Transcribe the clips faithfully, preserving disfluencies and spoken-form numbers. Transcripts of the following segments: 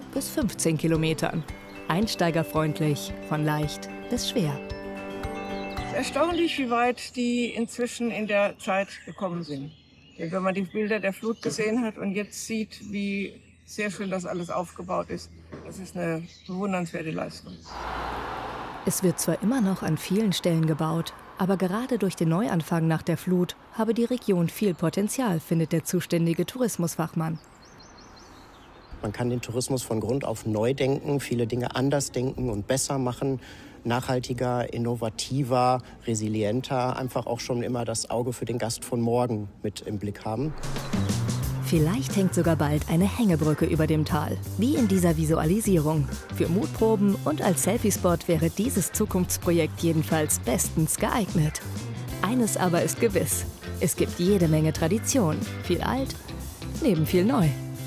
bis fünfzehn Kilometern. Einsteigerfreundlich, von leicht bis schwer. Es ist erstaunlich, wie weit die inzwischen in der Zeit gekommen sind. Denn wenn man die Bilder der Flut gesehen hat und jetzt sieht, wie sehr schön das alles aufgebaut ist, das ist eine bewundernswerte Leistung. Es wird zwar immer noch an vielen Stellen gebaut, aber gerade durch den Neuanfang nach der Flut habe die Region viel Potenzial, findet der zuständige Tourismusfachmann. Man kann den Tourismus von Grund auf neu denken, viele Dinge anders denken und besser machen, nachhaltiger, innovativer, resilienter, einfach auch schon immer das Auge für den Gast von morgen mit im Blick haben. Vielleicht hängt sogar bald eine Hängebrücke über dem Tal, wie in dieser Visualisierung. Für Mutproben und als Selfie-Spot wäre dieses Zukunftsprojekt jedenfalls bestens geeignet. Eines aber ist gewiss: Es gibt jede Menge Tradition, viel alt, neben viel neu.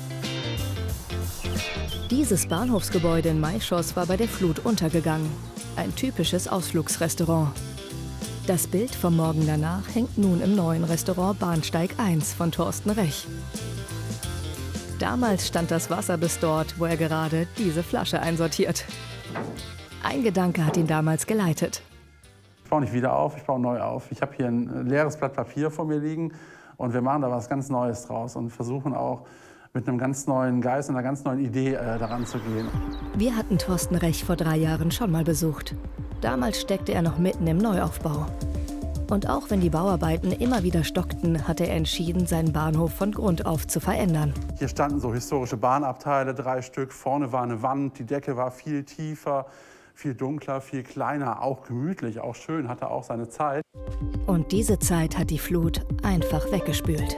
Dieses Bahnhofsgebäude in Maischoss war bei der Flut untergegangen. Ein typisches Ausflugsrestaurant. Das Bild vom Morgen danach hängt nun im neuen Restaurant Bahnsteig eins von Thorsten Rech. Damals stand das Wasser bis dort, wo er gerade diese Flasche einsortiert. Ein Gedanke hat ihn damals geleitet. Ich baue nicht wieder auf, ich baue neu auf. Ich habe hier ein leeres Blatt Papier vor mir liegen und wir machen da was ganz Neues draus und versuchen auch mit einem ganz neuen Geist und einer ganz neuen Idee äh, daran zu gehen. Wir hatten Thorsten Rech vor drei Jahren schon mal besucht. Damals steckte er noch mitten im Neuaufbau. Und auch wenn die Bauarbeiten immer wieder stockten, hatte er entschieden, seinen Bahnhof von Grund auf zu verändern. Hier standen so historische Bahnabteile, drei Stück. Vorne war eine Wand, die Decke war viel tiefer, viel dunkler, viel kleiner, auch gemütlich, auch schön, hatte auch seine Zeit. Und diese Zeit hat die Flut einfach weggespült.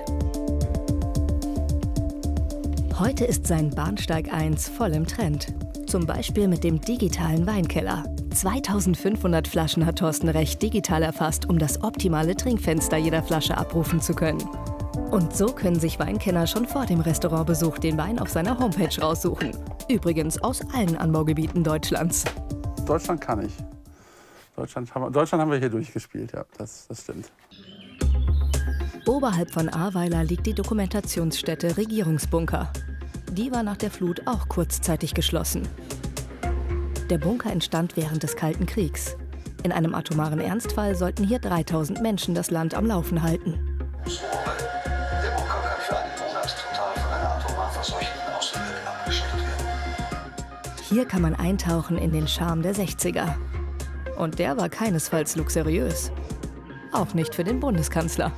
Heute ist sein Bahnsteig eins voll im Trend. Zum Beispiel mit dem digitalen Weinkeller. zweitausendfünfhundert Flaschen hat Thorsten Rech digital erfasst, um das optimale Trinkfenster jeder Flasche abrufen zu können. Und so können sich Weinkenner schon vor dem Restaurantbesuch den Wein auf seiner Homepage raussuchen. Übrigens aus allen Anbaugebieten Deutschlands. Deutschland kann ich. Deutschland haben wir, Deutschland haben wir hier durchgespielt, ja, das, das stimmt. Oberhalb von Ahrweiler liegt die Dokumentationsstätte Regierungsbunker. Die war nach der Flut auch kurzzeitig geschlossen. Der Bunker entstand während des Kalten Kriegs. In einem atomaren Ernstfall sollten hier dreitausend Menschen das Land am Laufen halten. Der Bunker kann für einen Monat total von einer atomar verseuchten Außenwelt abgeschottet werden. Hier kann man eintauchen in den Charme der sechziger. Und der war keinesfalls luxuriös. Auch nicht für den Bundeskanzler.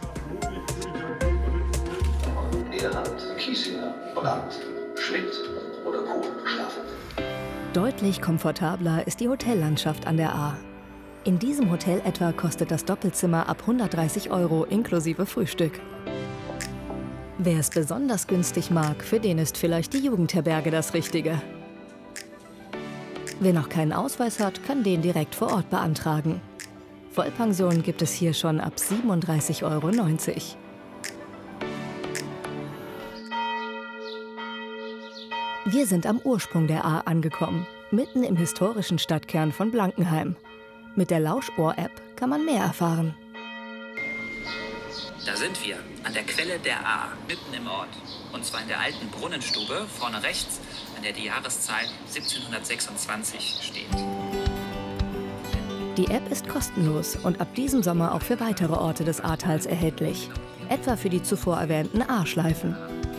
Er hat Kiesinger, Brandt, Schmidt oder Kohl geschlafen. Deutlich komfortabler ist die Hotellandschaft an der Ahr. In diesem Hotel etwa kostet das Doppelzimmer ab hundertdreißig Euro inklusive Frühstück. Wer es besonders günstig mag, für den ist vielleicht die Jugendherberge das Richtige. Wer noch keinen Ausweis hat, kann den direkt vor Ort beantragen. Vollpension gibt es hier schon ab siebenunddreißig Euro neunzig. Wir sind am Ursprung der Ahr angekommen, mitten im historischen Stadtkern von Blankenheim. Mit der Lauschohr-App kann man mehr erfahren. Da sind wir, an der Quelle der Ahr, mitten im Ort. Und zwar in der alten Brunnenstube, vorne rechts, an der die Jahreszahl siebzehnhundertsechsundzwanzig steht. Die App ist kostenlos und ab diesem Sommer auch für weitere Orte des Ahrtals erhältlich. Etwa für die zuvor erwähnten Ahrschleifen.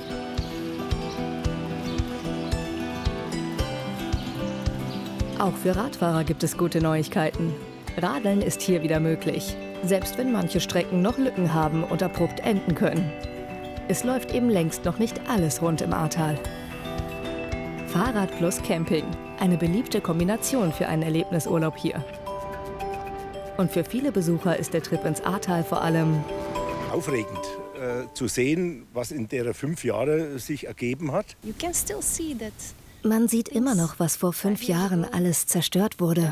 Auch für Radfahrer gibt es gute Neuigkeiten. Radeln ist hier wieder möglich, selbst wenn manche Strecken noch Lücken haben und abrupt enden können. Es läuft eben längst noch nicht alles rund im Ahrtal. Fahrrad plus Camping, eine beliebte Kombination für einen Erlebnisurlaub hier. Und für viele Besucher ist der Trip ins Ahrtal vor allem aufregend äh, zu sehen, was in der fünf Jahre sich ergeben hat. You can still see that. Man sieht immer noch, was vor fünf Jahren alles zerstört wurde.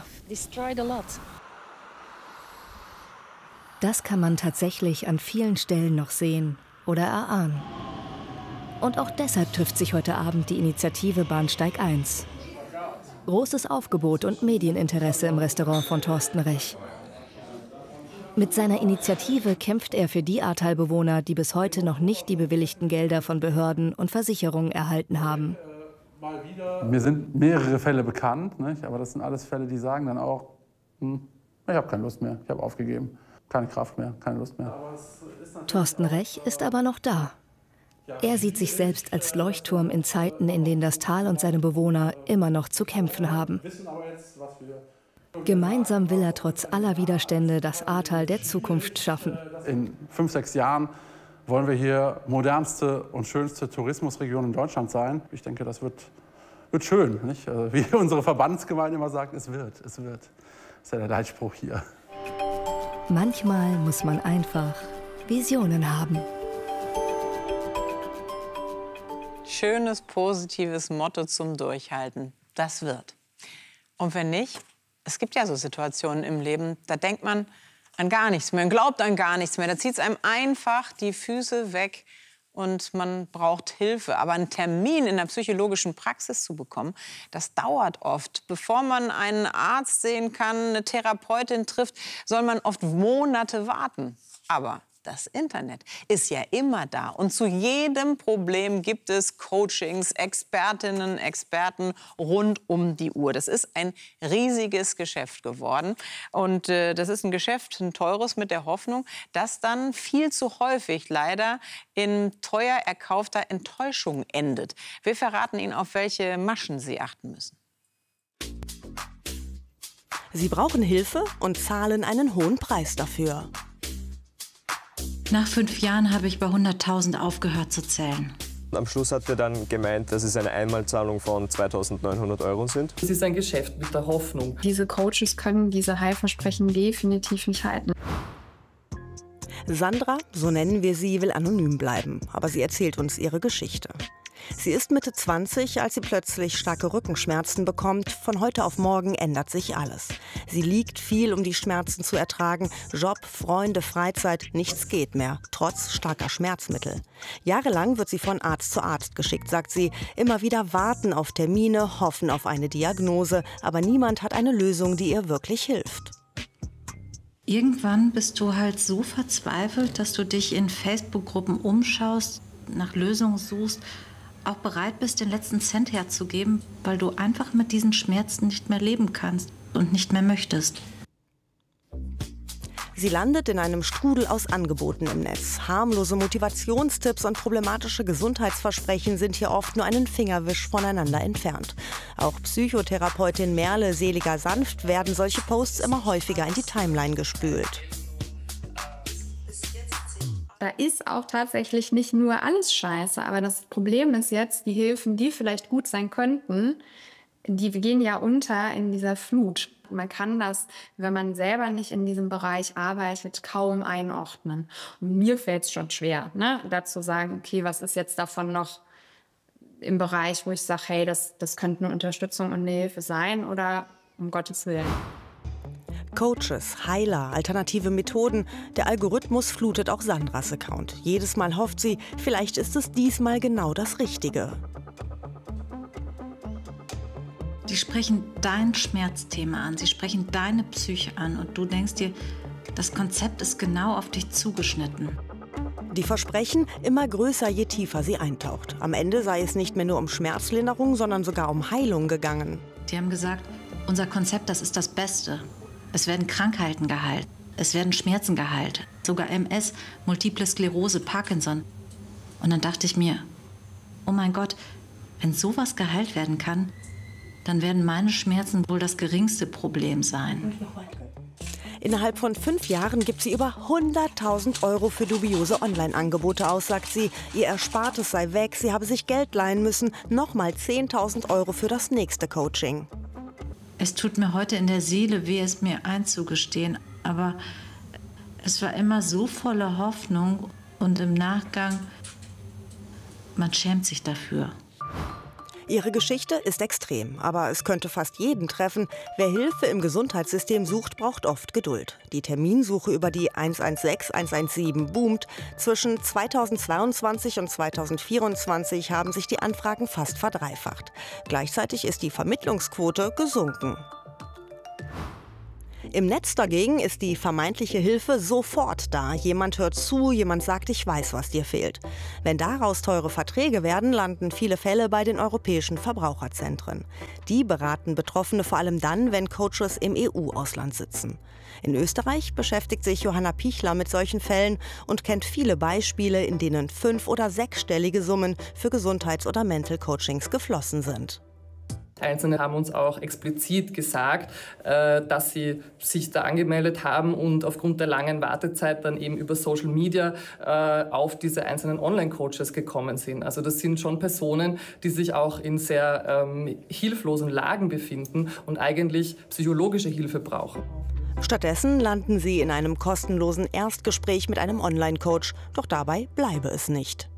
Das kann man tatsächlich an vielen Stellen noch sehen oder erahnen. Und auch deshalb trifft sich heute Abend die Initiative Bahnsteig eins. Großes Aufgebot und Medieninteresse im Restaurant von Thorsten Rech. Mit seiner Initiative kämpft er für die Ahrtalbewohner, die bis heute noch nicht die bewilligten Gelder von Behörden und Versicherungen erhalten haben. Mir sind mehrere Fälle bekannt, nicht? Aber das sind alles Fälle, die sagen dann auch, hm, ich habe keine Lust mehr, ich habe aufgegeben, keine Kraft mehr, keine Lust mehr. Thorsten Rech ist aber noch da. Er sieht sich selbst als Leuchtturm in Zeiten, in denen das Tal und seine Bewohner immer noch zu kämpfen haben. Gemeinsam will er trotz aller Widerstände das Ahrtal der Zukunft schaffen. In fünf, sechs Jahren wollen wir hier modernste und schönste Tourismusregion in Deutschland sein. Ich denke, das wird, wird schön. Nicht? Wie unsere Verbandsgemeinde immer sagt, es wird, es wird. Das ist ja der Leitspruch hier. Manchmal muss man einfach Visionen haben. Schönes, positives Motto zum Durchhalten. Das wird. Und wenn nicht, es gibt ja so Situationen im Leben, da denkt man an gar nichts mehr, man glaubt an gar nichts mehr. Da zieht es einem einfach die Füße weg und man braucht Hilfe. Aber einen Termin in der psychologischen Praxis zu bekommen, das dauert oft. Bevor man einen Arzt sehen kann, eine Therapeutin trifft, soll man oft Monate warten. Aber das Internet ist ja immer da und zu jedem Problem gibt es Coachings, Expertinnen, Experten rund um die Uhr. Das ist ein riesiges Geschäft geworden und äh, das ist ein Geschäft, ein teures mit der Hoffnung, dass dann viel zu häufig leider in teuer erkaufter Enttäuschung endet. Wir verraten Ihnen, auf welche Maschen Sie achten müssen. Sie brauchen Hilfe und zahlen einen hohen Preis dafür. Nach fünf Jahren habe ich bei hunderttausend aufgehört zu zählen. Am Schluss hat er dann gemeint, dass es eine Einmalzahlung von zweitausendneunhundert Euro sind. Es ist ein Geschäft mit der Hoffnung. Diese Coaches können diese Heilversprechen definitiv nicht halten. Sandra, so nennen wir sie, will anonym bleiben. Aber sie erzählt uns ihre Geschichte. Sie ist Mitte zwanzig, als sie plötzlich starke Rückenschmerzen bekommt. Von heute auf morgen ändert sich alles. Sie liegt viel, um die Schmerzen zu ertragen. Job, Freunde, Freizeit, nichts geht mehr, trotz starker Schmerzmittel. Jahrelang wird sie von Arzt zu Arzt geschickt, sagt sie. Immer wieder warten auf Termine, hoffen auf eine Diagnose. Aber niemand hat eine Lösung, die ihr wirklich hilft. Irgendwann bist du halt so verzweifelt, dass du dich in Facebook-Gruppen umschaust, nach Lösungen suchst, auch bereit bist, den letzten Cent herzugeben, weil du einfach mit diesen Schmerzen nicht mehr leben kannst und nicht mehr möchtest. Sie landet in einem Strudel aus Angeboten im Netz. Harmlose Motivationstipps und problematische Gesundheitsversprechen sind hier oft nur einen Fingerwisch voneinander entfernt. Auch Psychotherapeutin Merle Seliger Sanft werden solche Posts immer häufiger in die Timeline gespült. Da ist auch tatsächlich nicht nur alles scheiße, aber das Problem ist jetzt, die Hilfen, die vielleicht gut sein könnten, die gehen ja unter in dieser Flut. Man kann das, wenn man selber nicht in diesem Bereich arbeitet, kaum einordnen. Und mir fällt es schon schwer, ne, dazu sagen, okay, was ist jetzt davon noch im Bereich, wo ich sage, hey, das, das könnte eine Unterstützung und eine Hilfe sein oder um Gottes Willen. Coaches, Heiler, alternative Methoden. Der Algorithmus flutet auch Sandras Account. Jedes Mal hofft sie, vielleicht ist es diesmal genau das Richtige. Die sprechen dein Schmerzthema an, sie sprechen deine Psyche an und du denkst dir, das Konzept ist genau auf dich zugeschnitten. Die Versprechen immer größer, je tiefer sie eintaucht. Am Ende sei es nicht mehr nur um Schmerzlinderung, sondern sogar um Heilung gegangen. Die haben gesagt, unser Konzept, das ist das Beste. Es werden Krankheiten geheilt, es werden Schmerzen geheilt, sogar M S, Multiple Sklerose, Parkinson. Und dann dachte ich mir, oh mein Gott, wenn sowas geheilt werden kann, dann werden meine Schmerzen wohl das geringste Problem sein. Innerhalb von fünf Jahren gibt sie über hunderttausend Euro für dubiose Online-Angebote aus, sagt sie. Ihr Erspartes sei weg, sie habe sich Geld leihen müssen, nochmal zehntausend Euro für das nächste Coaching. Es tut mir heute in der Seele weh, es mir einzugestehen, aber es war immer so voller Hoffnung und im Nachgang, man schämt sich dafür. Ihre Geschichte ist extrem, aber es könnte fast jeden treffen. Wer Hilfe im Gesundheitssystem sucht, braucht oft Geduld. Die Terminsuche über die eins eins sechs, eins eins sieben boomt. Zwischen zweitausendzweiundzwanzig und zweitausendvierundzwanzig haben sich die Anfragen fast verdreifacht. Gleichzeitig ist die Vermittlungsquote gesunken. Im Netz dagegen ist die vermeintliche Hilfe sofort da. Jemand hört zu, jemand sagt, ich weiß, was dir fehlt. Wenn daraus teure Verträge werden, landen viele Fälle bei den europäischen Verbraucherzentren. Die beraten Betroffene vor allem dann, wenn Coaches im E U-Ausland sitzen. In Österreich beschäftigt sich Johanna Pichler mit solchen Fällen und kennt viele Beispiele, in denen fünf- oder sechsstellige Summen für Gesundheits- oder Mental-Coachings geflossen sind. Einzelne haben uns auch explizit gesagt, dass sie sich da angemeldet haben und aufgrund der langen Wartezeit dann eben über Social Media auf diese einzelnen Online-Coaches gekommen sind. Also das sind schon Personen, die sich auch in sehr ähm, hilflosen Lagen befinden und eigentlich psychologische Hilfe brauchen. Stattdessen landen sie in einem kostenlosen Erstgespräch mit einem Online-Coach. Doch dabei bleibe es nicht.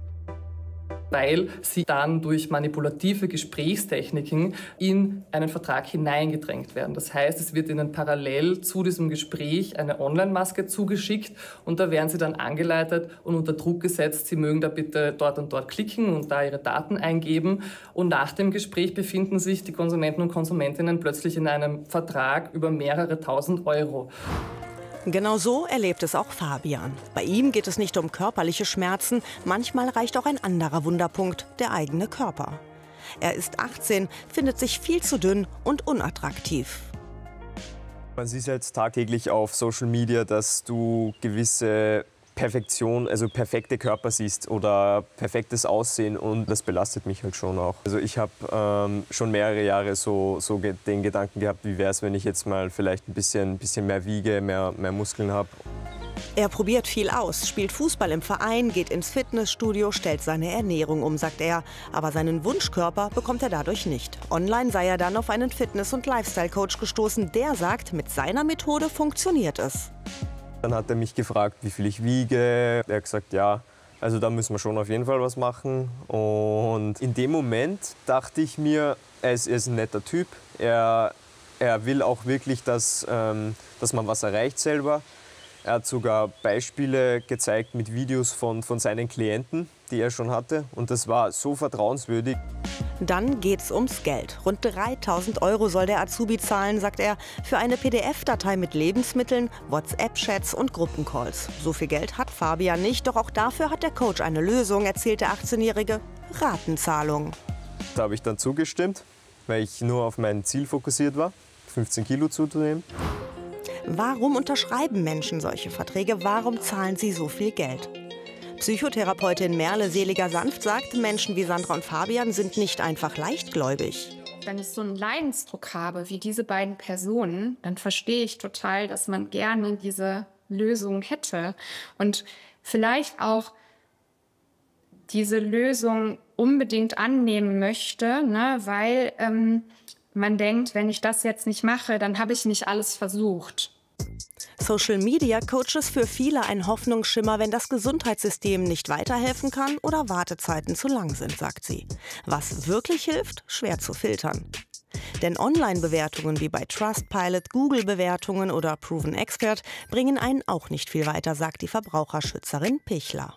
Weil sie dann durch manipulative Gesprächstechniken in einen Vertrag hineingedrängt werden. Das heißt, es wird ihnen parallel zu diesem Gespräch eine Online-Maske zugeschickt und da werden sie dann angeleitet und unter Druck gesetzt, sie mögen da bitte dort und dort klicken und da ihre Daten eingeben. Und nach dem Gespräch befinden sich die Konsumenten und Konsumentinnen plötzlich in einem Vertrag über mehrere tausend Euro. Genau so erlebt es auch Fabian. Bei ihm geht es nicht um körperliche Schmerzen, manchmal reicht auch ein anderer Wunderpunkt, der eigene Körper. Er ist achtzehn, findet sich viel zu dünn und unattraktiv. Man sieht jetzt tagtäglich auf Social Media, dass du gewisse Perfektion, also perfekte Körper siehst oder perfektes Aussehen und das belastet mich halt schon auch. Also ich habe ähm, schon mehrere Jahre so, so ge den Gedanken gehabt, wie wäre es, wenn ich jetzt mal vielleicht ein bisschen, bisschen mehr wiege, mehr, mehr Muskeln habe. Er probiert viel aus, spielt Fußball im Verein, geht ins Fitnessstudio, stellt seine Ernährung um, sagt er. Aber seinen Wunschkörper bekommt er dadurch nicht. Online sei er dann auf einen Fitness- und Lifestyle-Coach gestoßen. Der sagt, mit seiner Methode funktioniert es. Dann hat er mich gefragt, wie viel ich wiege. Er hat gesagt, ja, also da müssen wir schon auf jeden Fall was machen. Und in dem Moment dachte ich mir, er ist, er ist ein netter Typ. Er, er will auch wirklich, dass, ähm, dass man was erreicht selber. Er hat sogar Beispiele gezeigt mit Videos von, von seinen Klienten, die er schon hatte. Und das war so vertrauenswürdig. Dann geht's ums Geld. Rund dreitausend Euro soll der Azubi zahlen, sagt er, für eine P D F-Datei mit Lebensmitteln, WhatsApp-Chats und Gruppencalls. So viel Geld hat Fabian nicht, doch auch dafür hat der Coach eine Lösung, erzählt der achtzehnjährige. Ratenzahlung. Da habe ich dann zugestimmt, weil ich nur auf mein Ziel fokussiert war, fünfzehn Kilo zuzunehmen. Warum unterschreiben Menschen solche Verträge? Warum zahlen sie so viel Geld? Psychotherapeutin Merle Seliger-Sanft sagt, Menschen wie Sandra und Fabian sind nicht einfach leichtgläubig. Wenn ich so einen Leidensdruck habe wie diese beiden Personen, dann verstehe ich total, dass man gerne diese Lösung hätte und vielleicht auch diese Lösung unbedingt annehmen möchte, ne, weil ähm, man denkt, wenn ich das jetzt nicht mache, dann habe ich nicht alles versucht. Social-Media-Coaches für viele ein Hoffnungsschimmer, wenn das Gesundheitssystem nicht weiterhelfen kann oder Wartezeiten zu lang sind, sagt sie. Was wirklich hilft, schwer zu filtern. Denn Online-Bewertungen wie bei Trustpilot, Google-Bewertungen oder Proven Expert bringen einen auch nicht viel weiter, sagt die Verbraucherschützerin Pichler.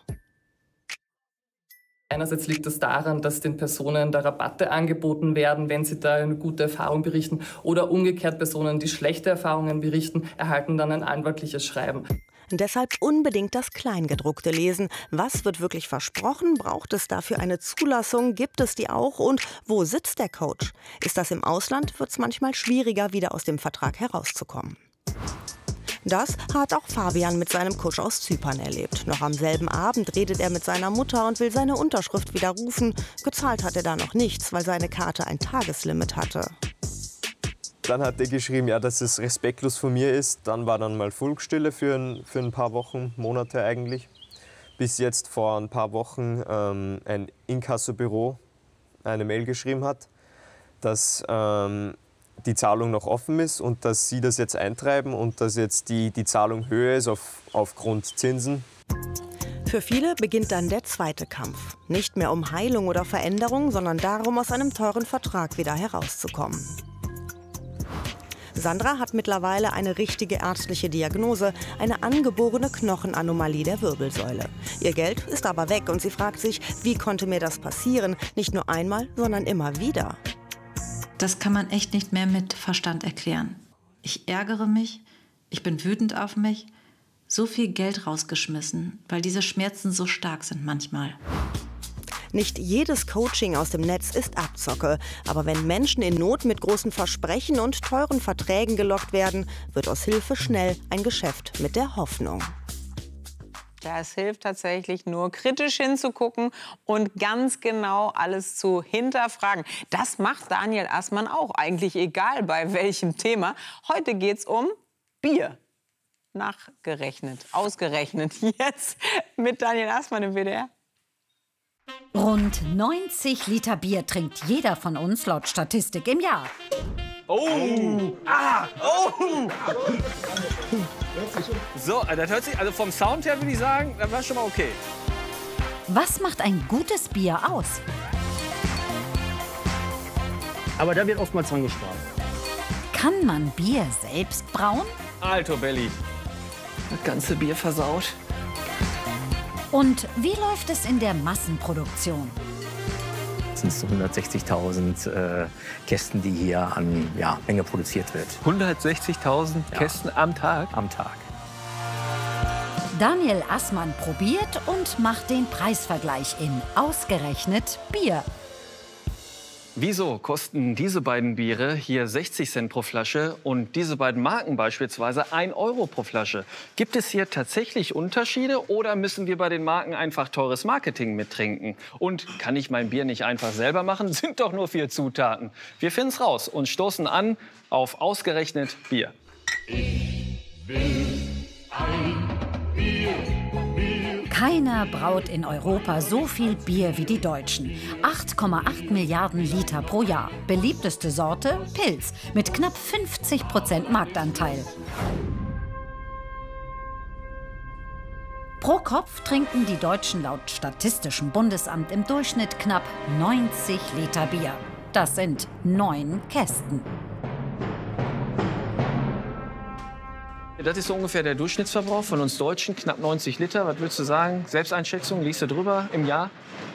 Einerseits liegt es daran, dass den Personen da Rabatte angeboten werden, wenn sie da eine gute Erfahrung berichten. Oder umgekehrt Personen, die schlechte Erfahrungen berichten, erhalten dann ein anwaltliches Schreiben. Deshalb unbedingt das Kleingedruckte lesen. Was wird wirklich versprochen? Braucht es dafür eine Zulassung? Gibt es die auch? Und wo sitzt der Coach? Ist das im Ausland, wird es manchmal schwieriger, wieder aus dem Vertrag herauszukommen. Das hat auch Fabian mit seinem Coach aus Zypern erlebt. Noch am selben Abend redet er mit seiner Mutter und will seine Unterschrift widerrufen. Gezahlt hat er da noch nichts, weil seine Karte ein Tageslimit hatte. Dann hat er geschrieben, ja, dass es respektlos von mir ist. Dann war dann mal Funkstille für ein, für ein paar Wochen, Monate eigentlich. Bis jetzt vor ein paar Wochen ähm, ein Inkassobüro eine Mail geschrieben hat, dass ähm, die Zahlung noch offen ist und dass sie das jetzt eintreiben und dass jetzt die, die Zahlung höher ist auf, aufgrund Zinsen. Für viele beginnt dann der zweite Kampf. Nicht mehr um Heilung oder Veränderung, sondern darum, aus einem teuren Vertrag wieder herauszukommen. Sandra hat mittlerweile eine richtige ärztliche Diagnose, eine angeborene Knochenanomalie der Wirbelsäule. Ihr Geld ist aber weg und sie fragt sich, wie konnte mir das passieren? Nicht nur einmal, sondern immer wieder. Das kann man echt nicht mehr mit Verstand erklären. Ich ärgere mich, ich bin wütend auf mich. So viel Geld rausgeschmissen, weil diese Schmerzen so stark sind manchmal. Nicht jedes Coaching aus dem Netz ist Abzocke. Aber wenn Menschen in Not mit großen Versprechen und teuren Verträgen gelockt werden, wird aus Hilfe schnell ein Geschäft mit der Hoffnung. Ja, es hilft tatsächlich nur, kritisch hinzugucken und ganz genau alles zu hinterfragen. Das macht Daniel Assmann auch, eigentlich egal bei welchem Thema. Heute geht's um Bier. Nachgerechnet, ausgerechnet, jetzt mit Daniel Assmann im W D R. Rund neunzig Liter Bier trinkt jeder von uns laut Statistik im Jahr. Oh! Ah! Oh! So, das hört sich, also vom Sound her würde ich sagen, das war schon mal okay. Was macht ein gutes Bier aus? Aber da wird oftmals dran gespart. Kann man Bier selbst brauen? Alto Belli. Das ganze Bier versaut. Und wie läuft es in der Massenproduktion? Das sind so hundertsechzigtausend äh, Kästen, die hier an ja, Menge produziert wird. hundertsechzigtausend ja. Kästen am Tag? Am Tag. Daniel Assmann probiert und macht den Preisvergleich in ausgerechnet Bier. Wieso kosten diese beiden Biere hier sechzig Cent pro Flasche und diese beiden Marken beispielsweise ein Euro pro Flasche? Gibt es hier tatsächlich Unterschiede oder müssen wir bei den Marken einfach teures Marketing mittrinken? Und kann ich mein Bier nicht einfach selber machen? Sind doch nur vier Zutaten. Wir finden es raus und stoßen an auf ausgerechnet Bier. Ich will ein Bier. Keiner braut in Europa so viel Bier wie die Deutschen. acht Komma acht Milliarden Liter pro Jahr. Beliebteste Sorte Pils mit knapp fünfzig Prozent Marktanteil. Pro Kopf trinken die Deutschen laut Statistischem Bundesamt im Durchschnitt knapp neunzig Liter Bier. Das sind neun Kästen. Das ist so ungefähr der Durchschnittsverbrauch von uns Deutschen, knapp neunzig Liter. Was würdest du sagen? Selbsteinschätzung, liegst du drüber im Jahr?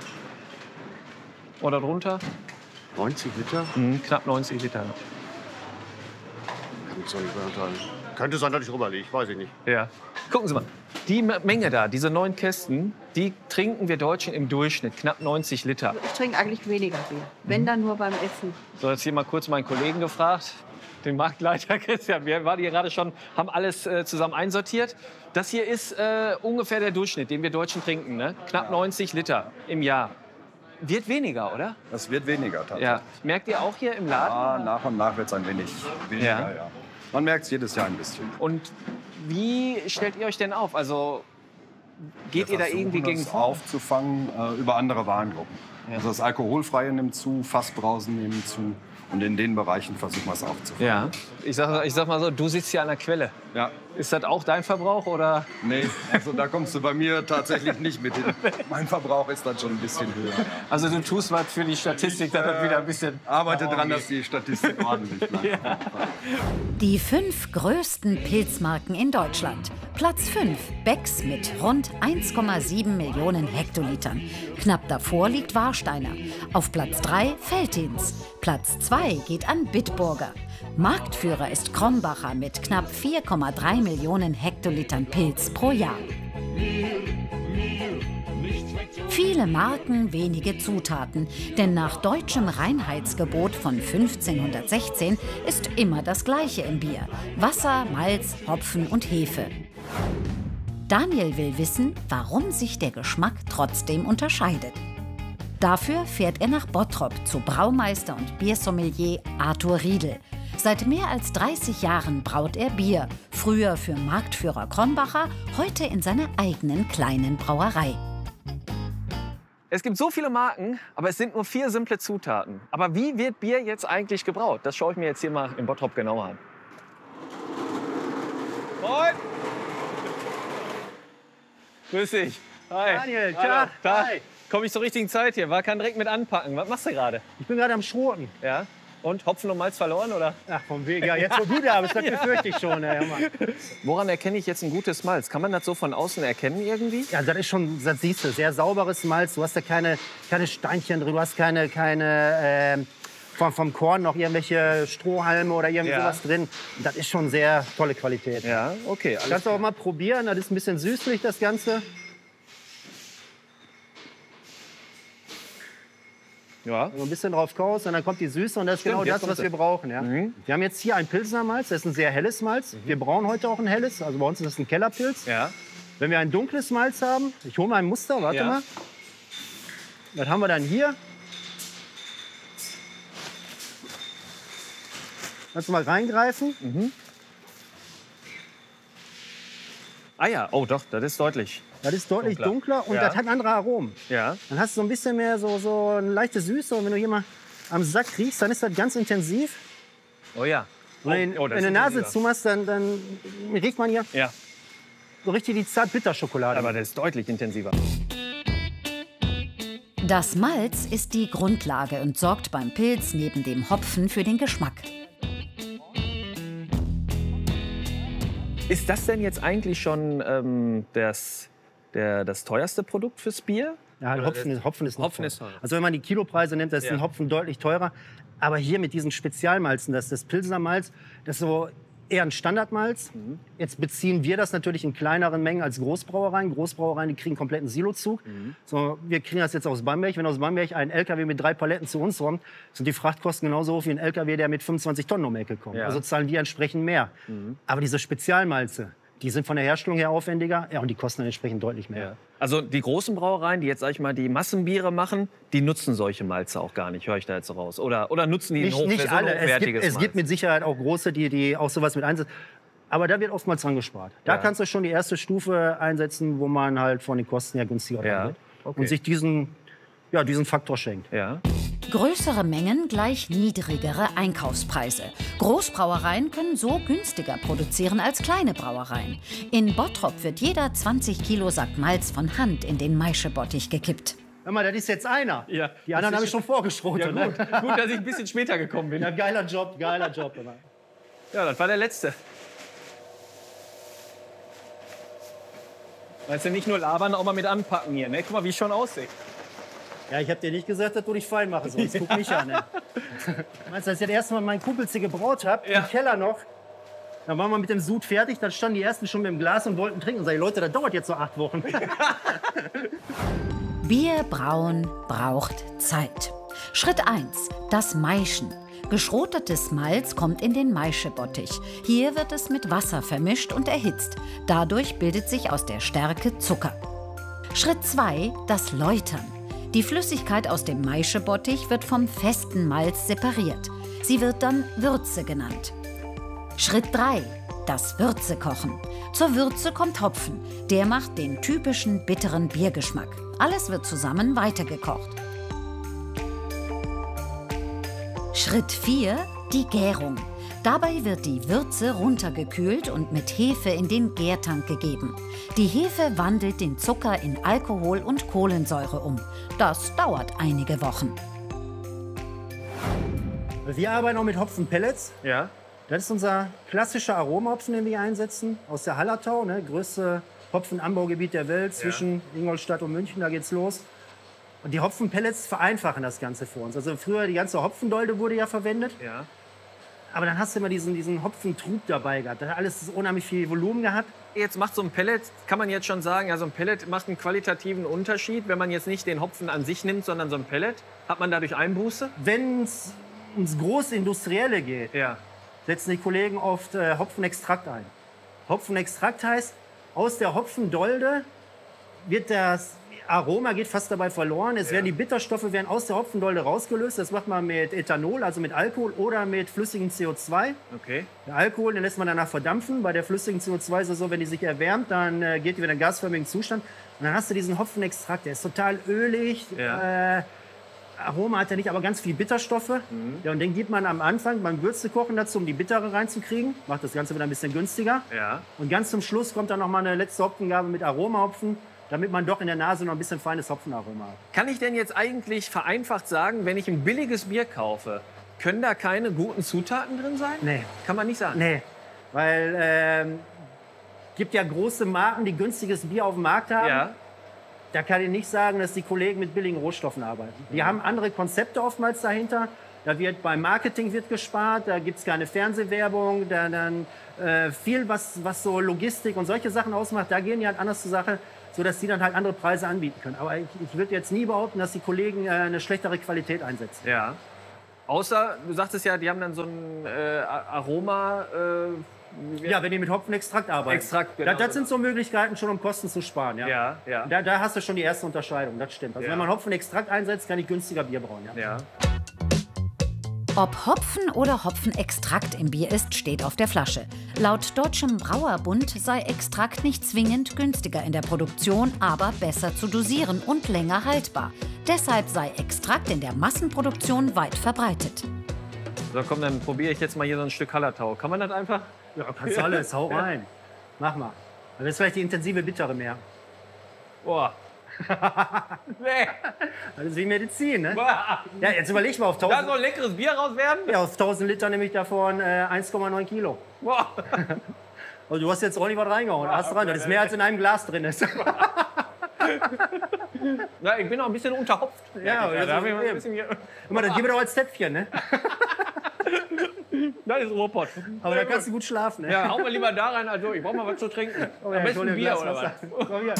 Oder drunter? neunzig Liter? Mhm, knapp neunzig Liter. Kann ich so nicht beurteilen. Könnte sein, dass ich drüber liege, weiß ich nicht. Ja. Gucken Sie mal, die Menge da, diese neun Kästen, die trinken wir Deutschen im Durchschnitt, knapp neunzig Liter. Ich trinke eigentlich weniger Bier, wenn dann nur beim Essen. So, jetzt hier mal kurz meinen Kollegen gefragt. Den Marktleiter Christian, wir waren hier gerade schon, haben alles äh, zusammen einsortiert. Das hier ist äh, ungefähr der Durchschnitt, den wir Deutschen trinken, ne? Knapp neunzig Liter im Jahr. Wird weniger, oder? Das wird weniger tatsächlich. Ja. Merkt ihr auch hier im Laden? Ja, nach und nach wird es ein wenig weniger, ja. ja. Man merkt es jedes Jahr ein bisschen. Und wie stellt ihr euch denn auf? Also geht wir ihr da irgendwie gegen das aufzufangen äh, über andere Warengruppen. Ja. Also das Alkoholfreie nimmt zu, Fassbrausen nehmen zu. Und in den Bereichen versuchen wir es aufzufangen. Ja. Ich sag, ich sag mal so, du sitzt hier an der Quelle. Ja. Ist das auch dein Verbrauch, oder? Nee, also da kommst du bei mir tatsächlich nicht mit hin. Mein Verbrauch ist dann schon ein bisschen höher. Ja. Also du tust was für die Statistik, dass das wieder ein bisschen... Arbeite dran, dass die Statistik ordentlich bleibt. Ja. Die fünf größten Pilzmarken in Deutschland. Platz fünf, Becks mit rund eins Komma sieben Millionen Hektolitern. Knapp davor liegt Warsteiner. Auf Platz drei Veltins. Platz zwei geht an Bitburger. Marktführer ist Krombacher mit knapp vier Komma drei Millionen Hektolitern Pils pro Jahr. Viele Marken, wenige Zutaten. Denn nach deutschem Reinheitsgebot von fünfzehnhundertsechzehn ist immer das Gleiche im Bier. Wasser, Malz, Hopfen und Hefe. Daniel will wissen, warum sich der Geschmack trotzdem unterscheidet. Dafür fährt er nach Bottrop zu Braumeister und Biersommelier Arthur Riedel. Seit mehr als dreißig Jahren braut er Bier. Früher für Marktführer Krombacher, heute in seiner eigenen kleinen Brauerei. Es gibt so viele Marken, aber es sind nur vier simple Zutaten. Aber wie wird Bier jetzt eigentlich gebraut? Das schaue ich mir jetzt hier mal in Bottrop genauer an. Moin! Grüß dich. Hi. Daniel, Tag. Hi. Komme ich zur richtigen Zeit hier? War kann direkt mit anpacken. Was machst du gerade? Ich bin gerade am Schroten. Ja? Und Hopfen und Malz verloren, oder? Ach, vom Weg. Ja, jetzt wo du da bist, das befürchte ich schon. Ja, Mann. Woran erkenne ich jetzt ein gutes Malz? Kann man das so von außen erkennen irgendwie? Ja, das ist schon, das siehst du, sehr sauberes Malz. Du hast da keine, keine Steinchen drin, du hast keine, keine äh, vom, vom Korn noch irgendwelche Strohhalme oder irgend Ja. sowas drin. Und das ist schon sehr tolle Qualität. Ja, okay. Alles Kannst du auch mal probieren, das ist ein bisschen süßlich, das Ganze. Ja. So ein bisschen drauf kaust und dann kommt die Süße und das ist Stimmt, genau jetzt das, kommt was sie. wir brauchen. Ja. Mhm. Wir haben jetzt hier ein Pilsner Malz, das ist ein sehr helles Malz. Wir brauchen heute auch ein helles, also bei uns ist das ein Kellerpilz. Ja. Wenn wir ein dunkles Malz haben, ich hole mal ein Muster, warte Ja. mal. Das haben wir dann hier. Kannst du mal reingreifen? Mhm. Ah ja, oh doch, das ist deutlich. Das ist deutlich Dunkler. dunkler und Ja. das hat andere Aromen. Ja. Dann hast du so ein bisschen mehr so, so eine leichte Süße. Und wenn du hier mal am Sack riechst, dann ist das ganz intensiv. Oh ja. Und wenn, oh, das wenn ist du die Nase intensiver. zumachst, dann, dann riecht man hier Ja. so richtig die Zart-Bitter-Schokolade. Aber das ist deutlich intensiver. Das Malz ist die Grundlage und sorgt beim Pilz neben dem Hopfen für den Geschmack. Ist das denn jetzt eigentlich schon ähm, das, der, das teuerste Produkt fürs Bier? Ja, Oder Hopfen, das- ist, Hopfen ist noch Hopfen teuer. ist teuer. Also wenn man die Kilopreise nimmt, das ist Ja. ein Hopfen deutlich teurer. Aber hier mit diesen Spezialmalzen, das, das Pilsner Malz, das ist so eher ein Standardmalz. Mhm. Jetzt beziehen wir das natürlich in kleineren Mengen als Großbrauereien. Großbrauereien, die kriegen einen kompletten Silozug. Mhm. So, wir kriegen das jetzt aus Bamberg. Wenn aus Bamberg ein L K W mit drei Paletten zu uns kommt, sind die Frachtkosten genauso hoch wie ein L K W, der mit fünfundzwanzig Tonnen um die Ecke kommt. Ja. Also zahlen wir entsprechend mehr. Mhm. Aber diese Spezialmalze, die sind von der Herstellung her aufwendiger, ja, und die kosten dann entsprechend deutlich mehr. Ja. Also die großen Brauereien, die jetzt sag ich mal die Massenbiere machen, die nutzen solche Malze auch gar nicht, höre ich da jetzt so raus. Oder, oder nutzen die Nicht, ein hoch, nicht so ein alle. Es hochwertiges gibt, es Malz? gibt mit Sicherheit auch große, die, die auch sowas mit einsetzen. Aber da wird oftmals dran gespart. Da Ja. kannst du schon die erste Stufe einsetzen, wo man halt von den Kosten her günstiger Ja. wird. Okay. Und sich diesen, ja, diesen Faktor schenkt. Ja. Größere Mengen gleich niedrigere Einkaufspreise. Großbrauereien können so günstiger produzieren als kleine Brauereien. In Bottrop wird jeder zwanzig Kilo Sack Malz von Hand in den Maischebottich gekippt. Hör mal, das ist jetzt einer. Ja. Die anderen Das habe ist- ich schon vorgeschrotet. Ja, gut. Ne? Gut, dass ich ein bisschen später gekommen bin. Ja, geiler Job, geiler Job. Immer. Ja, das war der letzte. Weißt du, nicht nur labern, auch mal mit anpacken hier. Ne? Guck mal, wie ich schon aussehe. Ja, ich habe dir nicht gesagt, dass du dich fein machen sollst. Guck mich an. Ne? Meinst du, als ich das erste Mal meinen Kumpels hier gebraut habe, Ja. im Keller noch, dann waren wir mit dem Sud fertig, dann standen die ersten schon mit dem Glas und wollten trinken. Und sag ich, Leute, das dauert jetzt so acht Wochen. Bier brauen braucht Zeit. Schritt eins: Das Maischen. Geschrotetes Malz kommt in den Maischebottich. Hier wird es mit Wasser vermischt und erhitzt. Dadurch bildet sich aus der Stärke Zucker. Schritt zwei: Das Läutern. Die Flüssigkeit aus dem Maischebottich wird vom festen Malz separiert. Sie wird dann Würze genannt. Schritt drei: Das Würzekochen. Zur Würze kommt Hopfen. Der macht den typischen bitteren Biergeschmack. Alles wird zusammen weitergekocht. Schritt vier: Die Gärung. Dabei wird die Würze runtergekühlt und mit Hefe in den Gärtank gegeben. Die Hefe wandelt den Zucker in Alkohol und Kohlensäure um. Das dauert einige Wochen. Wir arbeiten auch mit Hopfenpellets. Ja. Das ist unser klassischer Aromahopfen, den wir einsetzen, aus der Hallertau, ne, größte Hopfenanbaugebiet der Welt, zwischen Ingolstadt und München, da geht's los. Und die Hopfenpellets vereinfachen das Ganze für uns. Also früher, die ganze Hopfendolde wurde ja verwendet, Ja. aber dann hast du immer diesen, diesen Hopfentrub dabei gehabt. Da hat alles unheimlich viel Volumen gehabt. Jetzt macht so ein Pellet, kann man jetzt schon sagen, ja, so ein Pellet macht einen qualitativen Unterschied, wenn man jetzt nicht den Hopfen an sich nimmt, sondern so ein Pellet. Hat man dadurch Einbuße? Wenn es ums große Industrielle geht, Ja. setzen die Kollegen oft äh, Hopfenextrakt ein. Hopfenextrakt heißt, aus der Hopfendolde wird das Aroma geht fast dabei verloren. Es Ja. werden die Bitterstoffe werden aus der Hopfendolde rausgelöst. Das macht man mit Ethanol, also mit Alkohol oder mit flüssigem C O zwei. Okay. Der Alkohol, den lässt man danach verdampfen. Bei der flüssigen C O zwei ist es so, wenn die sich erwärmt, dann äh, geht die wieder in einen gasförmigen Zustand. Und dann hast du diesen Hopfenextrakt, der ist total ölig. Ja. Äh, Aroma hat er nicht, aber ganz viel Bitterstoffe. Mhm. Ja, und den gibt man am Anfang beim Würzekochen dazu, um die Bittere reinzukriegen. Macht das Ganze wieder ein bisschen günstiger. Ja. Und ganz zum Schluss kommt dann noch mal eine letzte Hopfengabe mit Aromahopfen, damit man doch in der Nase noch ein bisschen feines Hopfenaroma hat. Kann ich denn jetzt eigentlich vereinfacht sagen, wenn ich ein billiges Bier kaufe, können da keine guten Zutaten drin sein? Nee. Kann man nicht sagen? Nee, weil ähm, gibt ja große Marken, die günstiges Bier auf dem Markt haben. Ja. Da kann ich nicht sagen, dass die Kollegen mit billigen Rohstoffen arbeiten. Die haben andere Konzepte oftmals dahinter. Da wird beim Marketing wird gespart, da gibt es keine Fernsehwerbung, da, dann äh, viel, was, was so Logistik und solche Sachen ausmacht, da gehen die halt anders zur Sache, sodass die dann halt andere Preise anbieten können. Aber ich, ich würde jetzt nie behaupten, dass die Kollegen äh, eine schlechtere Qualität einsetzen. Ja. Außer, du sagtest ja, die haben dann so ein äh, Aroma... Äh, ja, wenn die mit Hopfenextrakt arbeiten. Extrakt, genau. Das, das sind so Möglichkeiten schon, um Kosten zu sparen. Ja, ja. ja. Da, da hast du schon die erste Unterscheidung, das stimmt. Also ja. wenn man Hopfenextrakt einsetzt, kann ich günstiger Bier brauen. Ja. ja. Ob Hopfen oder Hopfenextrakt im Bier ist, steht auf der Flasche. Laut Deutschem Brauerbund sei Extrakt nicht zwingend günstiger in der Produktion, aber besser zu dosieren und länger haltbar. Deshalb sei Extrakt in der Massenproduktion weit verbreitet. So, komm, dann probiere ich jetzt mal hier so ein Stück Hallertau. Kann man das einfach? Ja, kannst du alles, hau rein. Mach mal. Das ist vielleicht die intensive Bittere mehr. Boah. Nee. Das ist wie Medizin, ne? Ja, jetzt überleg mal auf tausend... Da soll leckeres Bier raus werden? Ja, auf tausend Liter nehme ich davon äh, eins Komma neun Kilo. Boah. Also du hast jetzt ordentlich was reingehauen. Hast dran. Das ist mehr als in einem Glas drin ist. Ja, ich bin auch ein bisschen unterhopft. Ja, ja, da ich ein bisschen hier. Immer, das gib mir doch als Täpfchen, ne? Das ist Ruhrpott. Aber da kannst du gut schlafen, ne? Ja, hau mal lieber da rein, also ich brauch mal was zu trinken. Oh, ja, Am besten Bier oder was? Komm hier.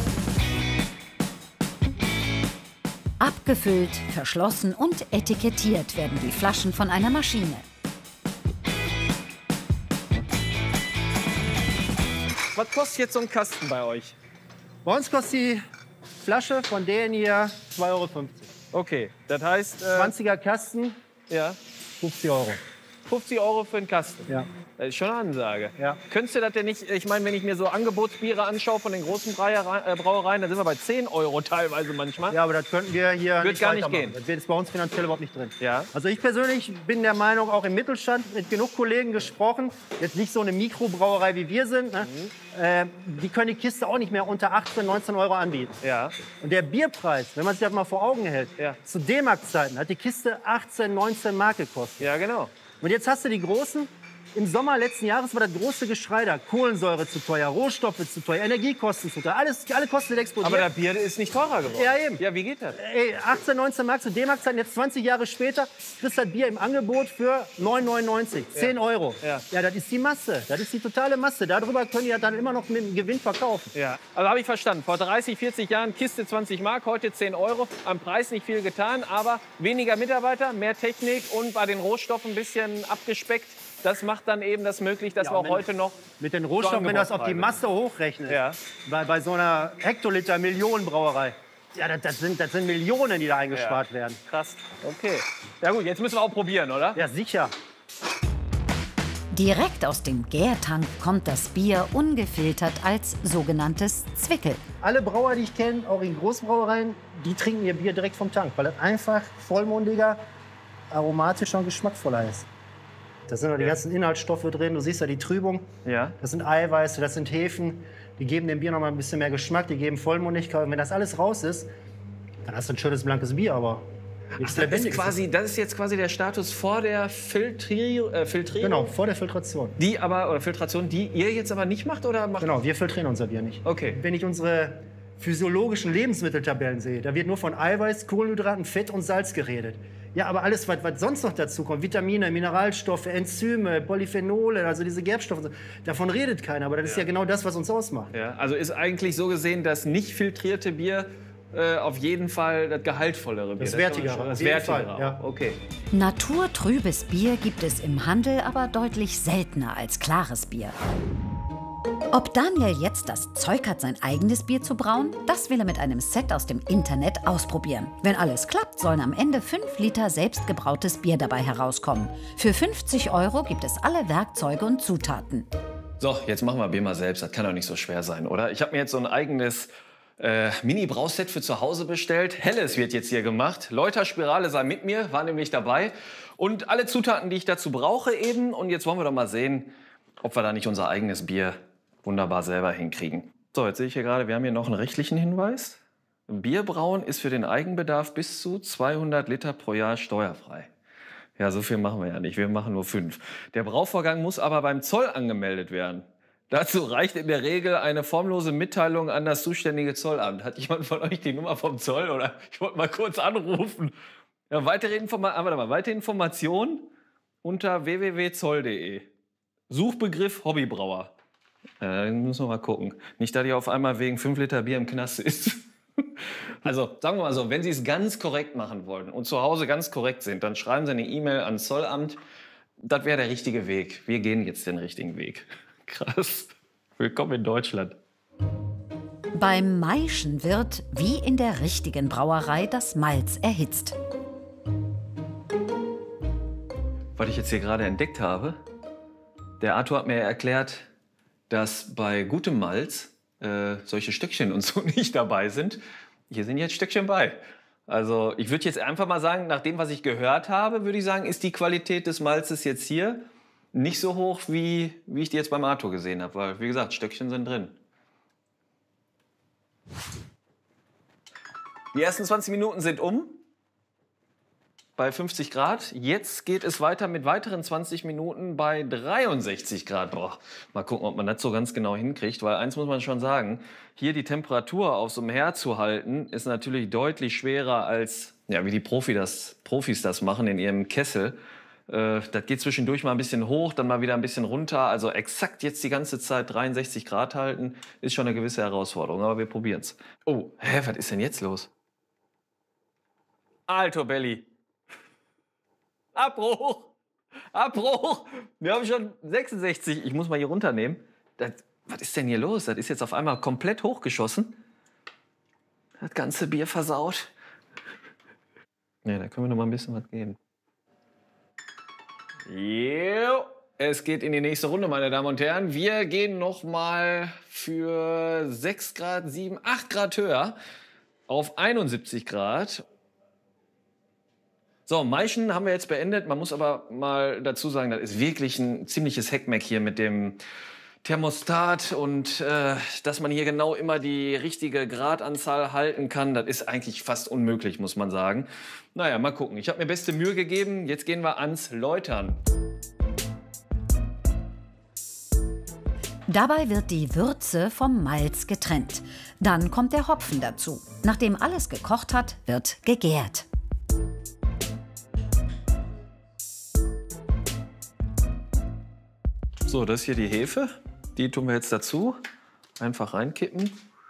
Abgefüllt, verschlossen und etikettiert werden die Flaschen von einer Maschine. Was kostet jetzt so ein Kasten bei euch? Bei uns kostet die Flasche von denen hier zwei Euro fünfzig. Okay, das heißt... Äh, zwanziger Kasten, ja. fünfzig Euro. fünfzig Euro für einen Kasten? Ja. Das ist schon eine Ansage. Ja. Könntest du das denn nicht, ich meine, wenn ich mir so Angebotsbiere anschaue von den großen Brauereien, da sind wir bei zehn Euro teilweise manchmal. Ja, aber das könnten wir hier Wird nicht gar nicht weitermachen. gehen. Das ist bei uns finanziell überhaupt nicht drin. Ja. Also ich persönlich bin der Meinung, auch im Mittelstand mit genug Kollegen gesprochen, jetzt nicht so eine Mikrobrauerei wie wir sind, ne? mhm. äh, die können die Kiste auch nicht mehr unter achtzehn, neunzehn Euro anbieten. Ja. Und der Bierpreis, wenn man sich das mal vor Augen hält, ja. zu D-Mark-Zeiten hat die Kiste achtzehn, neunzehn Mark gekostet. Ja, genau. Und jetzt hast du die großen. Im Sommer letzten Jahres war das große Geschrei da. Kohlensäure zu teuer, Rohstoffe zu teuer, Energiekosten zu teuer. Alles, alle Kosten sind explodiert. Aber das Bier ist nicht teurer geworden. Ja, eben. Ja, wie geht das? Ey, achtzehn, neunzehn Mark zu D-Mark-Zeiten, jetzt zwanzig Jahre später, kriegst du das Bier im Angebot für neun neunundneunzig, zehn Euro. Ja. Ja, das ist die Masse. Das ist die totale Masse. Darüber können die ja dann immer noch mit dem Gewinn verkaufen. Ja, also habe ich verstanden. Vor dreißig, vierzig Jahren Kiste zwanzig Mark, heute zehn Euro. Am Preis nicht viel getan, aber weniger Mitarbeiter, mehr Technik und bei den Rohstoffen ein bisschen abgespeckt. Das macht dann eben das möglich, dass Ja, wir auch wenn- heute noch... Mit den Rohstoffen, wenn du das auf die Masse hochrechnest, Ja. bei, bei so einer Hektoliter-Millionenbrauerei, ja, das, das, sind, das sind Millionen, die da eingespart Ja. werden. Krass, okay. Ja gut, jetzt müssen wir auch probieren, oder? Ja, sicher. Direkt aus dem Gärtank kommt das Bier ungefiltert als sogenanntes Zwickel. Alle Brauer, die ich kenne, auch in Großbrauereien, die trinken ihr Bier direkt vom Tank, weil das einfach vollmundiger, aromatischer und geschmackvoller ist. Da sind noch die ganzen Inhaltsstoffe drin. Du siehst ja die Trübung. Ja. Das sind Eiweiße, das sind Hefen. Die geben dem Bier noch mal ein bisschen mehr Geschmack. Die geben Vollmundigkeit. Und wenn das alles raus ist, dann hast du ein schönes blankes Bier, aber nichts Das ist, Lebendiges. quasi, das ist jetzt quasi der Status vor der Filtri äh, Filtrierung? Genau, vor der Filtration. Die aber, oder Filtration, die ihr jetzt aber nicht macht, oder macht? Genau, wir filtrieren unser Bier nicht. Okay. Wenn ich unsere physiologischen Lebensmitteltabellen sehe, da wird nur von Eiweiß, Kohlenhydraten, Fett und Salz geredet. Ja, aber alles, was, was sonst noch dazu kommt, Vitamine, Mineralstoffe, Enzyme, Polyphenole, also diese Gerbstoffe, davon redet keiner. Aber das ist ja genau das, was uns ausmacht. Ja, also ist eigentlich so gesehen, das nicht filtrierte Bier äh, auf jeden Fall das gehaltvollere Bier. Das wertigere, Das auf jeden wertigere, Fall, ja. okay. Naturtrübes Bier gibt es im Handel aber deutlich seltener als klares Bier. Ob Daniel jetzt das Zeug hat, sein eigenes Bier zu brauen, das will er mit einem Set aus dem Internet ausprobieren. Wenn alles klappt, sollen am Ende fünf Liter selbstgebrautes Bier dabei herauskommen. Für fünfzig Euro gibt es alle Werkzeuge und Zutaten. So, jetzt machen wir Bier mal selbst. Das kann doch nicht so schwer sein, oder? Ich habe mir jetzt so ein eigenes äh, Mini-Brauset für zu Hause bestellt. Helles wird jetzt hier gemacht. Läuterspirale sei mit mir, war nämlich dabei. Und alle Zutaten, die ich dazu brauche eben. Und jetzt wollen wir doch mal sehen, ob wir da nicht unser eigenes Bier wunderbar selber hinkriegen. So, jetzt sehe ich hier gerade, wir haben hier noch einen rechtlichen Hinweis. Bierbrauen ist für den Eigenbedarf bis zu zweihundert Liter pro Jahr steuerfrei. Ja, so viel machen wir ja nicht, wir machen nur fünf. Der Brauvorgang muss aber beim Zoll angemeldet werden. Dazu reicht in der Regel eine formlose Mitteilung an das zuständige Zollamt. Hat jemand von euch die Nummer vom Zoll? Oder ich wollte mal kurz anrufen. Ja, weitere, Informa ah, warte mal, weitere Informationen unter w w w punkt zoll punkt de. Suchbegriff Hobbybrauer. Äh, müssen wir mal gucken. Nicht, dass ihr auf einmal wegen fünf Liter Bier im Knast ist. Also, sagen wir mal so, wenn Sie es ganz korrekt machen wollen und zu Hause ganz korrekt sind, dann schreiben Sie eine E-Mail ans Zollamt. Das wäre der richtige Weg. Wir gehen jetzt den richtigen Weg. Krass. Willkommen in Deutschland. Beim Maischen wird, wie in der richtigen Brauerei, das Malz erhitzt. Was ich jetzt hier gerade entdeckt habe, der Arthur hat mir erklärt, dass bei gutem Malz äh, solche Stöckchen und so nicht dabei sind. Hier sind jetzt Stöckchen bei. Also ich würde jetzt einfach mal sagen, nach dem, was ich gehört habe, würde ich sagen, ist die Qualität des Malzes jetzt hier nicht so hoch, wie, wie ich die jetzt beim Arthur gesehen habe. Weil, wie gesagt, Stöckchen sind drin. Die ersten zwanzig Minuten sind um. Bei fünfzig Grad. Jetzt geht es weiter mit weiteren zwanzig Minuten bei dreiundsechzig Grad. Boah, mal gucken, ob man das so ganz genau hinkriegt. Weil eins muss man schon sagen, hier die Temperatur auf so einem Herd zu halten, ist natürlich deutlich schwerer als, ja, wie die Profi das, Profis das machen in ihrem Kessel. Äh, das geht zwischendurch mal ein bisschen hoch, dann mal wieder ein bisschen runter. Also exakt jetzt die ganze Zeit dreiundsechzig Grad halten, ist schon eine gewisse Herausforderung. Aber wir probieren es. Oh, hä, was ist denn jetzt los? Alto Belli. Abbruch! Abbruch! Wir haben schon sechsundsechzig. Ich muss mal hier runternehmen. Das, was ist denn hier los? Das ist jetzt auf einmal komplett hochgeschossen. Das ganze Bier versaut. Ja, da können wir noch mal ein bisschen was geben. Jo. Es geht in die nächste Runde, meine Damen und Herren. Wir gehen noch mal für sechs Grad, sieben, acht Grad höher auf einundsiebzig Grad. So, Maischen haben wir jetzt beendet. Man muss aber mal dazu sagen, das ist wirklich ein ziemliches Heckmeck hier mit dem Thermostat und äh, dass man hier genau immer die richtige Gradanzahl halten kann. Das ist eigentlich fast unmöglich, muss man sagen. Naja, mal gucken. Ich habe mir beste Mühe gegeben. Jetzt gehen wir ans Läutern. Dabei wird die Würze vom Malz getrennt. Dann kommt der Hopfen dazu. Nachdem alles gekocht hat, wird gegärt. So, das ist hier die Hefe. Die tun wir jetzt dazu. Einfach reinkippen.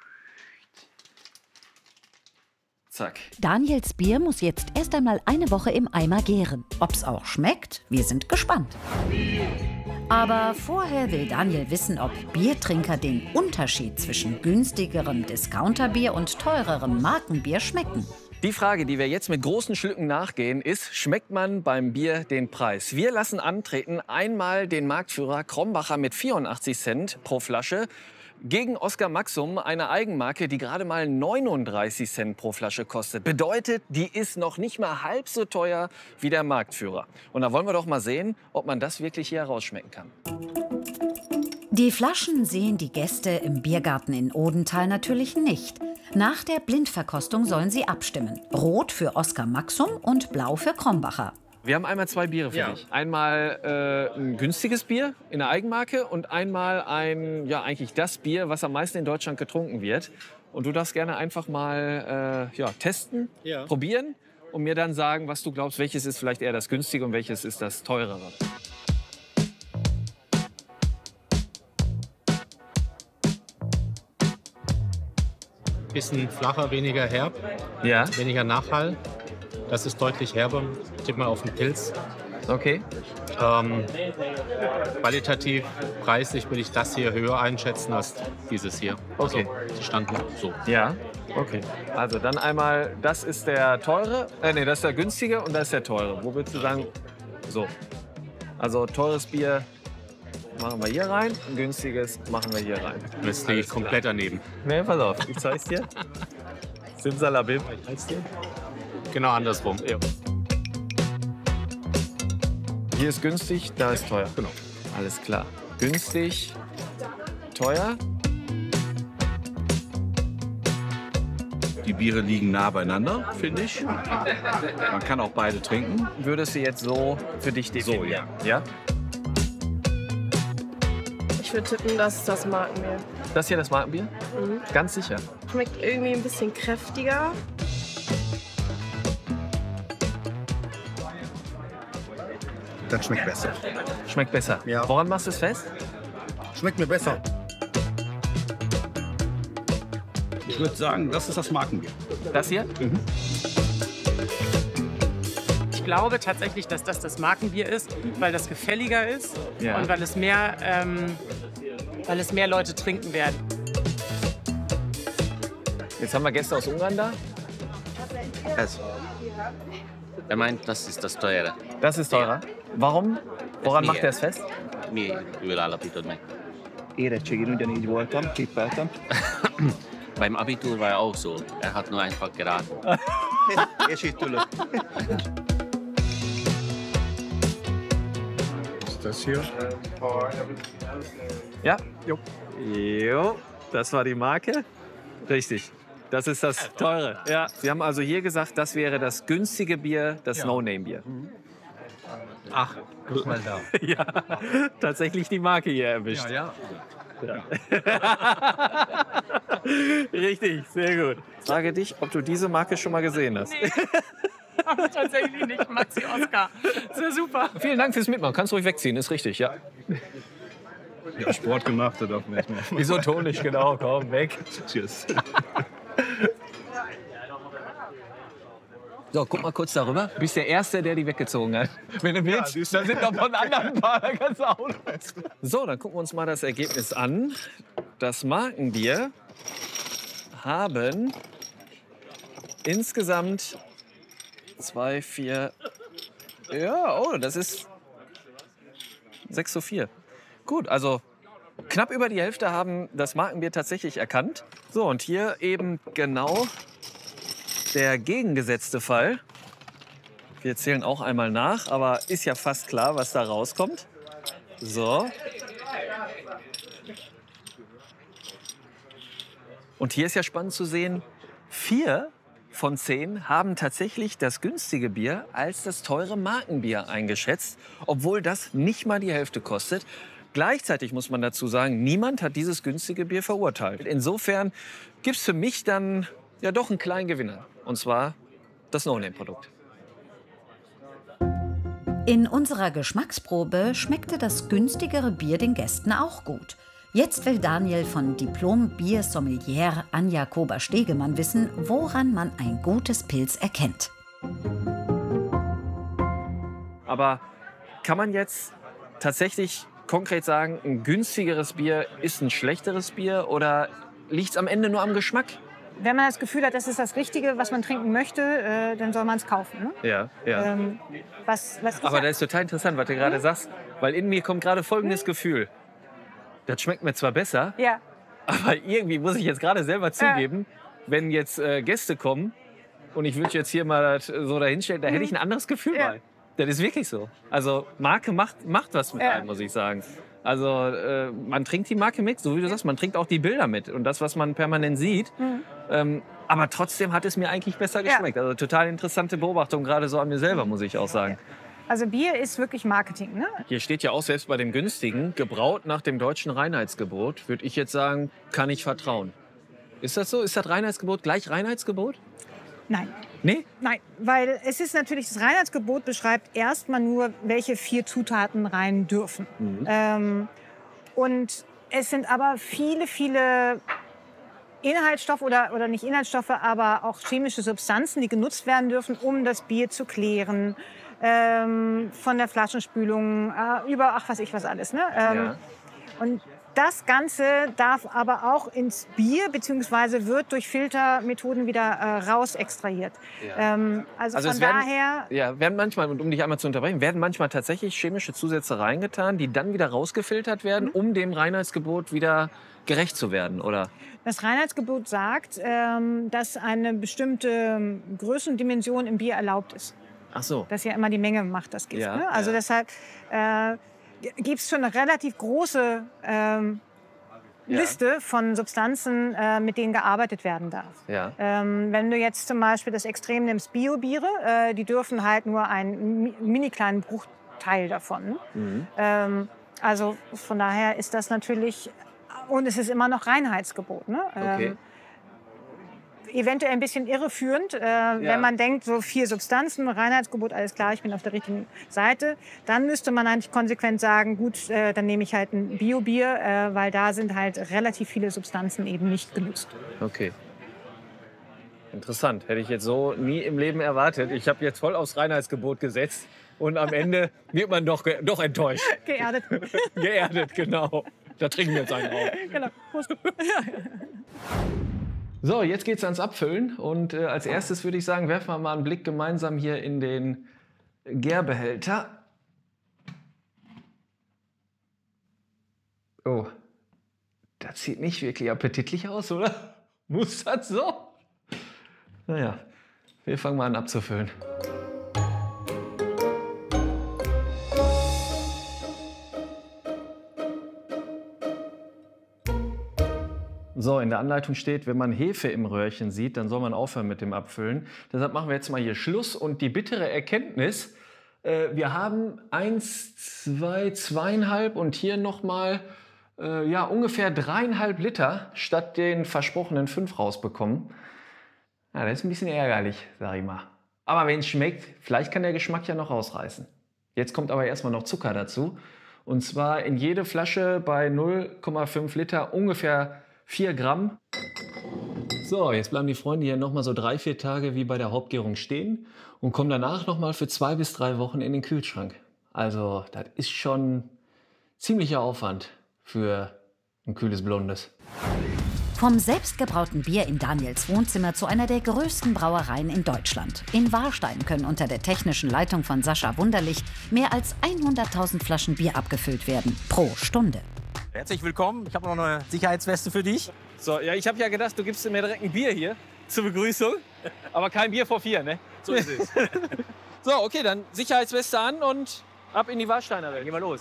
Zack. Daniels Bier muss jetzt erst einmal eine Woche im Eimer gären. Ob's auch schmeckt, wir sind gespannt. Aber vorher will Daniel wissen, ob Biertrinker den Unterschied zwischen günstigerem Discounterbier und teurerem Markenbier schmecken. Die Frage, die wir jetzt mit großen Schlücken nachgehen, ist, schmeckt man beim Bier den Preis? Wir lassen antreten einmal den Marktführer Krombacher mit vierundachtzig Cent pro Flasche gegen Oscar Maxum, eine Eigenmarke, die gerade mal neununddreißig Cent pro Flasche kostet. Bedeutet, die ist noch nicht mal halb so teuer wie der Marktführer. Und da wollen wir doch mal sehen, ob man das wirklich hier herausschmecken kann. Die Flaschen sehen die Gäste im Biergarten in Odenthal natürlich nicht. Nach der Blindverkostung sollen sie abstimmen. Rot für Oscar Maxum und blau für Krombacher. Wir haben einmal zwei Biere für Ja. dich. Einmal äh, ein günstiges Bier in der Eigenmarke und einmal ein, ja eigentlich das Bier, was am meisten in Deutschland getrunken wird. Und du darfst gerne einfach mal äh, ja, testen, Ja. probieren und mir dann sagen, was du glaubst, welches ist vielleicht eher das günstige und welches ist das teurere. Bisschen flacher, weniger herb, Ja. weniger Nachhall. Das ist deutlich herber. Ich tippe mal auf den Pilz. Okay. Ähm, qualitativ, preislich will ich das hier höher einschätzen als dieses hier. Okay. Also, die standen so. Ja, okay. Also dann einmal, das ist der teure, äh, nee, das ist der günstige und das ist der teure. Wo würdest du sagen, so. Also teures Bier machen wir hier rein, ein günstiges machen wir hier rein. Das liege ich komplett daneben. Nee, pass auf, ich zeig's dir. Simsalabim. Genau andersrum. Ja. Hier ist günstig, da ist teuer. Genau. Alles klar. Günstig, teuer. Die Biere liegen nah beieinander, finde ich. Man kann auch beide trinken. Würdest du jetzt so für dich definieren? So, ja. Ja? Ich würde tippen, das ist das Markenbier. Das hier das Markenbier? Mhm. Ganz sicher. Schmeckt irgendwie ein bisschen kräftiger. das schmeckt besser. Schmeckt besser? Ja. Woran machst du es fest? Schmeckt mir besser. Ich würde sagen, das ist das Markenbier. Das hier? Mhm. Ich glaube tatsächlich, dass das das Markenbier ist, weil das gefälliger ist Ja. und weil es, mehr, ähm, weil es mehr Leute trinken werden. Jetzt haben wir Gäste aus Ungarn da. Also, er meint, das ist das teure. Das ist teurer? Warum? Woran macht er es fest? Mi ő állapított meg. Érettségén ugyanígy voltam, tippeltem. Beim Abitur war er auch so. Er hat nur einfach geraten. És itt ülök. Ist das hier? Ja? Jo. Jo, das war die Marke. Richtig. Das ist das teure. Ja. Sie haben also hier gesagt, das wäre das günstige Bier, das Ja. No-Name-Bier. Ach, guck mal da. Ja, tatsächlich die Marke hier erwischt. Ja, ja. Ja. Richtig, sehr gut. Ich frage dich, ob du diese Marke schon mal gesehen hast. Nee. Aber tatsächlich nicht, Maxi Oskar. Sehr super. Vielen Dank fürs Mitmachen. Kannst ruhig wegziehen, ist richtig, ja. Ja, Sport gemacht, da darf man nicht mehr. Wieso tonisch, genau, komm, weg. Tschüss. So, guck mal kurz darüber. Du bist der Erste, der die weggezogen hat. Wenn du willst, Ja, da sind noch von anderen ein paar, da kannst du auch noch. So, dann gucken wir uns mal das Ergebnis an. Das Markenbier haben insgesamt zwei, vier, ja, oh, das ist sechs zu vier. Gut, also knapp über die Hälfte haben das Markenbier tatsächlich erkannt. So, und hier eben genau der gegengesetzte Fall. Wir zählen auch einmal nach, aber ist ja fast klar, was da rauskommt. So. Und hier ist ja spannend zu sehen, vier von zehn haben tatsächlich das günstige Bier als das teure Markenbier eingeschätzt, obwohl das nicht mal die Hälfte kostet. Gleichzeitig muss man dazu sagen, niemand hat dieses günstige Bier verurteilt. Insofern gibt es für mich dann ja doch einen kleinen Gewinner, und zwar das No-Name-Produkt. In unserer Geschmacksprobe schmeckte das günstigere Bier den Gästen auch gut. Jetzt will Daniel von Diplom-Bier-Sommelier Anja Kober-Stegemann wissen, woran man ein gutes Pils erkennt. Aber kann man jetzt tatsächlich konkret sagen, ein günstigeres Bier ist ein schlechteres Bier oder liegt es am Ende nur am Geschmack? Wenn man das Gefühl hat, das ist das Richtige, was man trinken möchte, äh, dann soll man es kaufen. Ne? Ja, ja. Ähm, was, was ich Aber sag- das ist total interessant, was du gerade sagst, weil in mir kommt gerade folgendes Gefühl. Das schmeckt mir zwar besser, ja. aber irgendwie muss ich jetzt gerade selber zugeben, wenn jetzt äh, Gäste kommen und ich würde jetzt hier mal das so dahinstellen, da hätte ich ein anderes Gefühl Ja. bei. Das ist wirklich so. Also Marke macht, macht was mit Ja. einem, muss ich sagen. Also äh, man trinkt die Marke mit, so wie du sagst, man trinkt auch die Bilder mit und das, was man permanent sieht. Mhm. Ähm, aber trotzdem hat es mir eigentlich besser geschmeckt. Also total interessante Beobachtung, gerade so an mir selber, muss ich auch sagen. Also Bier ist wirklich Marketing. Ne? Hier steht ja auch selbst bei dem günstigen, gebraut nach dem deutschen Reinheitsgebot, würde ich jetzt sagen, kann ich vertrauen. Ist das so? Ist das Reinheitsgebot gleich Reinheitsgebot? Nein. Nee? Nein, weil es ist natürlich, das Reinheitsgebot beschreibt erstmal nur, welche vier Zutaten rein dürfen. Mhm. Ähm, und es sind aber viele, viele Inhaltsstoffe oder, oder nicht Inhaltsstoffe, aber auch chemische Substanzen, die genutzt werden dürfen, um das Bier zu klären. Ähm, von der Flaschenspülung äh, über, ach was ich was alles. Ne? Ähm, Ja. Und das Ganze darf aber auch ins Bier, beziehungsweise wird durch Filtermethoden wieder äh, raus extrahiert. Ja. Ähm, also, Also von es werden, daher, ja, werden manchmal, und um dich einmal zu unterbrechen, werden manchmal tatsächlich chemische Zusätze reingetan, die dann wieder rausgefiltert werden, um dem Reinheitsgebot wieder gerecht zu werden, oder? das Reinheitsgebot sagt, ähm, dass eine bestimmte ähm, Größendimension im Bier erlaubt ist. Ach so. Dass ja immer die Menge macht das Gift. Ja, Ne? Also ja. deshalb äh, gibt es schon eine relativ große ähm, Ja. Liste von Substanzen, äh, mit denen gearbeitet werden darf. Ja. Ähm, wenn du jetzt zum Beispiel das Extrem nimmst, Bio-Biere, äh, die dürfen halt nur einen mi- mini kleinen Bruchteil davon. Mhm. Ähm, also von daher ist das natürlich, und es ist immer noch Reinheitsgebot. Ne? Okay. Ähm, eventuell ein bisschen irreführend, äh, ja. wenn man denkt, so vier Substanzen, Reinheitsgebot, alles klar, ich bin auf der richtigen Seite. Dann müsste man eigentlich konsequent sagen, gut, äh, dann nehme ich halt ein Bio-Bier, äh, weil da sind halt relativ viele Substanzen eben nicht genutzt. Okay. Interessant. Hätte ich jetzt so nie im Leben erwartet. Ich habe jetzt voll aufs Reinheitsgebot gesetzt. Und am Ende wird man doch, doch enttäuscht. Geerdet. Geerdet, genau. Da trinken wir jetzt einen auf. Genau. Prost. So, jetzt geht's ans Abfüllen. Und äh, als erstes würde ich sagen, werfen wir mal einen Blick gemeinsam hier in den Gärbehälter. Oh, das sieht nicht wirklich appetitlich aus, oder? Muss das so? Naja, wir fangen mal an abzufüllen. So, in der Anleitung steht, wenn man Hefe im Röhrchen sieht, dann soll man aufhören mit dem Abfüllen. Deshalb machen wir jetzt mal hier Schluss. Und die bittere Erkenntnis, äh, wir haben eins, zwei, zweieinhalb und hier nochmal äh, ja, ungefähr dreieinhalb Liter statt den versprochenen fünf rausbekommen. Ja, das ist ein bisschen ärgerlich, sag ich mal. Aber wenn es schmeckt, vielleicht kann der Geschmack ja noch rausreißen. Jetzt kommt aber erstmal noch Zucker dazu. Und zwar in jede Flasche bei null Komma fünf Liter ungefähr vier Gramm. So, jetzt bleiben die Freunde hier noch mal so drei, vier Tage wie bei der Hauptgärung stehen und kommen danach noch mal für zwei bis drei Wochen in den Kühlschrank. Also, das ist schon ziemlicher Aufwand für ein kühles Blondes. Vom selbstgebrauten Bier in Daniels Wohnzimmer zu einer der größten Brauereien in Deutschland. In Warstein können unter der technischen Leitung von Sascha Wunderlich mehr als hunderttausend Flaschen Bier abgefüllt werden pro Stunde. Herzlich willkommen. Ich habe noch eine Sicherheitsweste für dich. So, ja, ich habe ja gedacht, du gibst mir direkt ein Bier hier zur Begrüßung. Aber kein Bier vor vier, ne? So ist es. So, okay, dann Sicherheitsweste an und ab in die Warsteiner Welt. Gehen wir los.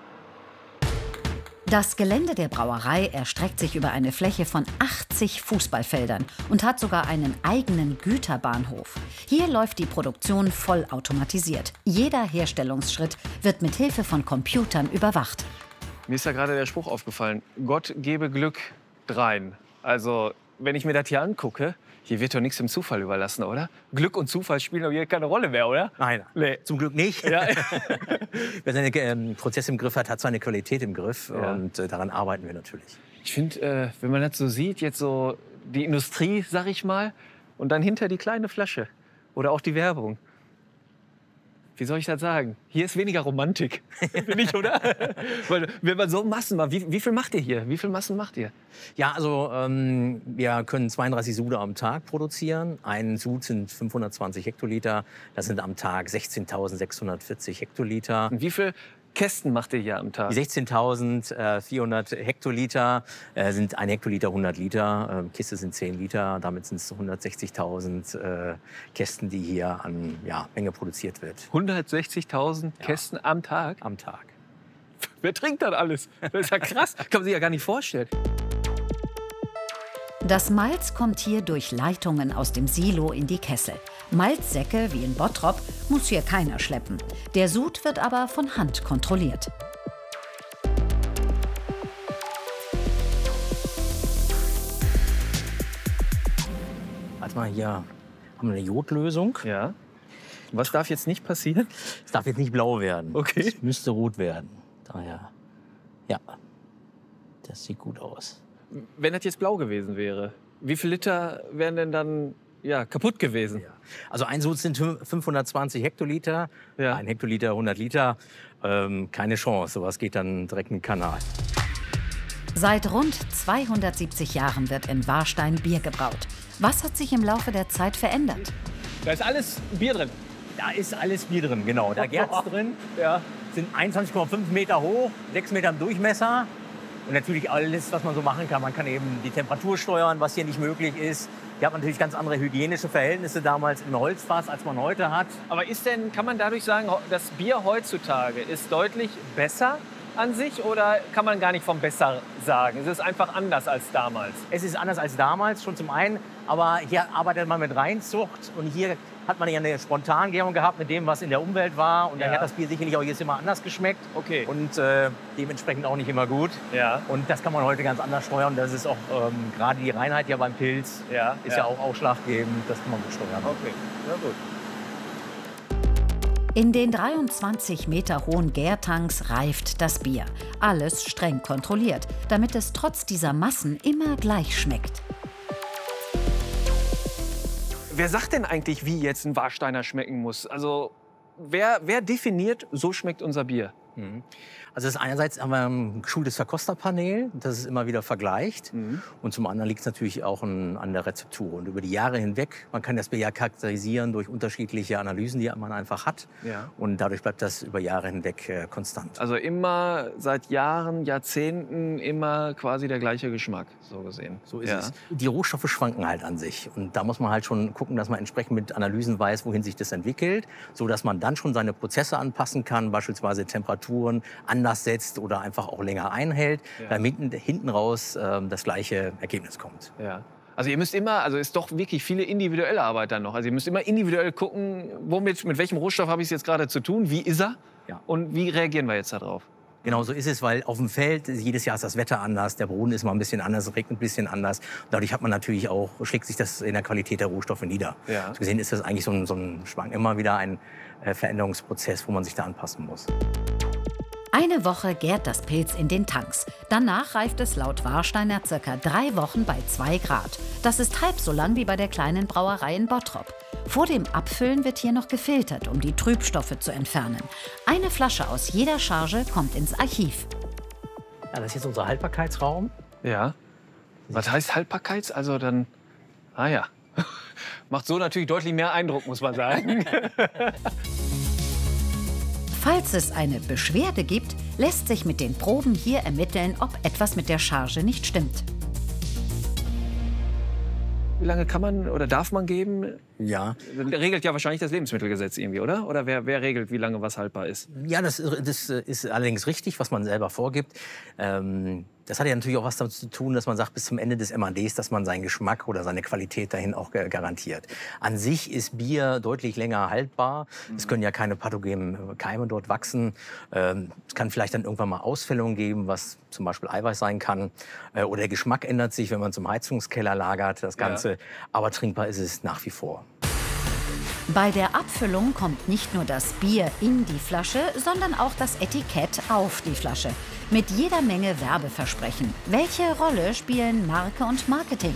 Das Gelände der Brauerei erstreckt sich über eine Fläche von achtzig Fußballfeldern und hat sogar einen eigenen Güterbahnhof. Hier läuft die Produktion vollautomatisiert. Jeder Herstellungsschritt wird mit Hilfe von Computern überwacht. Mir ist ja gerade der Spruch aufgefallen, Gott gebe Glück drein. Also, wenn ich mir das hier angucke, hier wird doch nichts dem Zufall überlassen, oder? Glück und Zufall spielen doch hier keine Rolle mehr, oder? Nein, nee. Zum Glück nicht. Ja. Wer seine ähm, Prozesse im Griff hat, hat seine Qualität im Griff. Ja. Und äh, daran arbeiten wir natürlich. Ich finde, äh, wenn man das so sieht, jetzt so die Industrie, sag ich mal, und dann hinter die kleine Flasche oder auch die Werbung. Wie soll ich das sagen? Hier ist weniger Romantik, finde ich, oder? Weil, wenn man so Massen macht, wie, wie viel macht ihr hier? Wie viel Massen macht ihr? Ja, also ähm, wir können zweiunddreißig Sude am Tag produzieren. Ein Sud sind fünfhundertzwanzig Hektoliter. Das sind am Tag sechzehntausendsechshundertvierzig Hektoliter. Und wie viel Kästen macht ihr hier am Tag? Die sechzehntausendvierhundert Hektoliter äh, sind ein Hektoliter hundert Liter. Äh, Kiste sind zehn Liter. Damit sind es hundertsechzigtausend äh, Kästen, die hier an ja, Menge produziert wird. hundertsechzigtausend ja. Kästen am Tag? Am Tag. Wer trinkt das alles? Das ist ja krass. Kann man sich ja gar nicht vorstellen. Das Malz kommt hier durch Leitungen aus dem Silo in die Kessel. Malzsäcke, wie in Bottrop, muss hier keiner schleppen. Der Sud wird aber von Hand kontrolliert. Warte mal, hier haben wir eine Jodlösung. Ja. Was darf jetzt nicht passieren? Es darf jetzt nicht blau werden. Okay. Es müsste rot werden. Daher, ja, das sieht gut aus. Wenn das jetzt blau gewesen wäre, wie viele Liter wären denn dann ja, kaputt gewesen? Ja. Also ein Sud sind fünfhundertzwanzig Hektoliter, ja. Ein Hektoliter hundert Liter. Ähm, keine Chance, sowas geht dann direkt in den Kanal. Seit rund zweihundertsiebzig Jahren wird in Warstein Bier gebraut. Was hat sich im Laufe der Zeit verändert? Da ist alles Bier drin. Da ist alles Bier drin, genau. Da Gerz drin. Ja. Sind einundzwanzig Komma fünf Meter hoch, sechs Meter im Durchmesser. Und natürlich alles, was man so machen kann. Man kann eben die Temperatur steuern, was hier nicht möglich ist. Hier hat man natürlich ganz andere hygienische Verhältnisse damals im Holzfass, als man heute hat. Aber ist denn, kann man dadurch sagen, das Bier heutzutage ist deutlich besser an sich oder kann man gar nicht vom besser sagen? Es ist einfach anders als damals. Es ist anders als damals, schon zum einen. Aber hier arbeitet man mit Reinzucht und hier hat man ja eine Spontangärung gehabt mit dem, was in der Umwelt war. Und dann Ja. hat das Bier sicherlich auch jedes Mal anders geschmeckt. Okay. Und äh, dementsprechend auch nicht immer gut. Ja. Und das kann man heute ganz anders steuern. Das ist auch ähm, gerade die Reinheit ja beim Pilz. Ja, ist ja. ja auch ausschlaggebend. Das kann man gut steuern. Okay, na gut. In den dreiundzwanzig Meter hohen Gärtanks reift das Bier. Alles streng kontrolliert, damit es trotz dieser Massen immer gleich schmeckt. Wer sagt denn eigentlich, wie jetzt ein Warsteiner schmecken muss? Also wer, wer definiert, so schmeckt unser Bier? Mhm. Also das ist einerseits haben wir ein geschultes Verkosterpanel, das es immer wieder vergleicht. Mhm. Und zum anderen liegt es natürlich auch an, an der Rezeptur. Und über die Jahre hinweg, man kann das Bier ja charakterisieren durch unterschiedliche Analysen, die man einfach hat. Ja. Und dadurch bleibt das über Jahre hinweg äh, konstant. Also immer seit Jahren, Jahrzehnten immer quasi der gleiche Geschmack, so gesehen. So ist ja. es. Die Rohstoffe schwanken halt an sich. Und da muss man halt schon gucken, dass man entsprechend mit Analysen weiß, wohin sich das entwickelt, sodass man dann schon seine Prozesse anpassen kann, beispielsweise Temperaturen anders setzt oder einfach auch länger einhält, Ja. damit hinten raus äh, das gleiche Ergebnis kommt. Ja. Also ihr müsst immer, also ist doch wirklich viele individuelle Arbeit dann noch. Also ihr müsst immer individuell gucken, womit, mit welchem Rohstoff habe ich es jetzt gerade zu tun, wie ist er Ja. und wie reagieren wir jetzt darauf? Genau so ist es, weil auf dem Feld jedes Jahr ist das Wetter anders, der Boden ist mal ein bisschen anders, es regnet ein bisschen anders. Dadurch hat man natürlich auch, schlägt sich das in der Qualität der Rohstoffe nieder. Ja. So gesehen ist das eigentlich so ein, so ein Schwank, immer wieder ein äh, Veränderungsprozess, wo man sich da anpassen muss. Eine Woche gärt das Pilz in den Tanks. Danach reift es laut Warsteiner circa drei Wochen bei zwei Grad. Das ist halb so lang wie bei der kleinen Brauerei in Bottrop. Vor dem Abfüllen wird hier noch gefiltert, um die Trübstoffe zu entfernen. Eine Flasche aus jeder Charge kommt ins Archiv. Ja, das ist jetzt unser Haltbarkeitsraum. Ja. Was heißt Haltbarkeits? Also dann, ah ja, macht so natürlich deutlich mehr Eindruck, muss man sagen. Falls es eine Beschwerde gibt, lässt sich mit den Proben hier ermitteln, ob etwas mit der Charge nicht stimmt. Wie lange kann man oder darf man geben? Ja. Regelt ja wahrscheinlich das Lebensmittelgesetz irgendwie, oder? Oder wer, wer regelt, wie lange was haltbar ist? Ja, das, das ist allerdings richtig, was man selber vorgibt. Ähm, das hat ja natürlich auch was damit zu tun, dass man sagt, bis zum Ende des M A Ds, dass man seinen Geschmack oder seine Qualität dahin auch garantiert. An sich ist Bier deutlich länger haltbar. Mhm. Es können ja keine pathogenen Keime dort wachsen. Ähm, es kann vielleicht dann irgendwann mal Ausfällungen geben, was zum Beispiel Eiweiß sein kann. Äh, oder der Geschmack ändert sich, wenn man zum Heizungskeller lagert, das Ganze. Ja. Aber trinkbar ist es nach wie vor. Bei der Abfüllung kommt nicht nur das Bier in die Flasche, sondern auch das Etikett auf die Flasche. Mit jeder Menge Werbeversprechen. Welche Rolle spielen Marke und Marketing?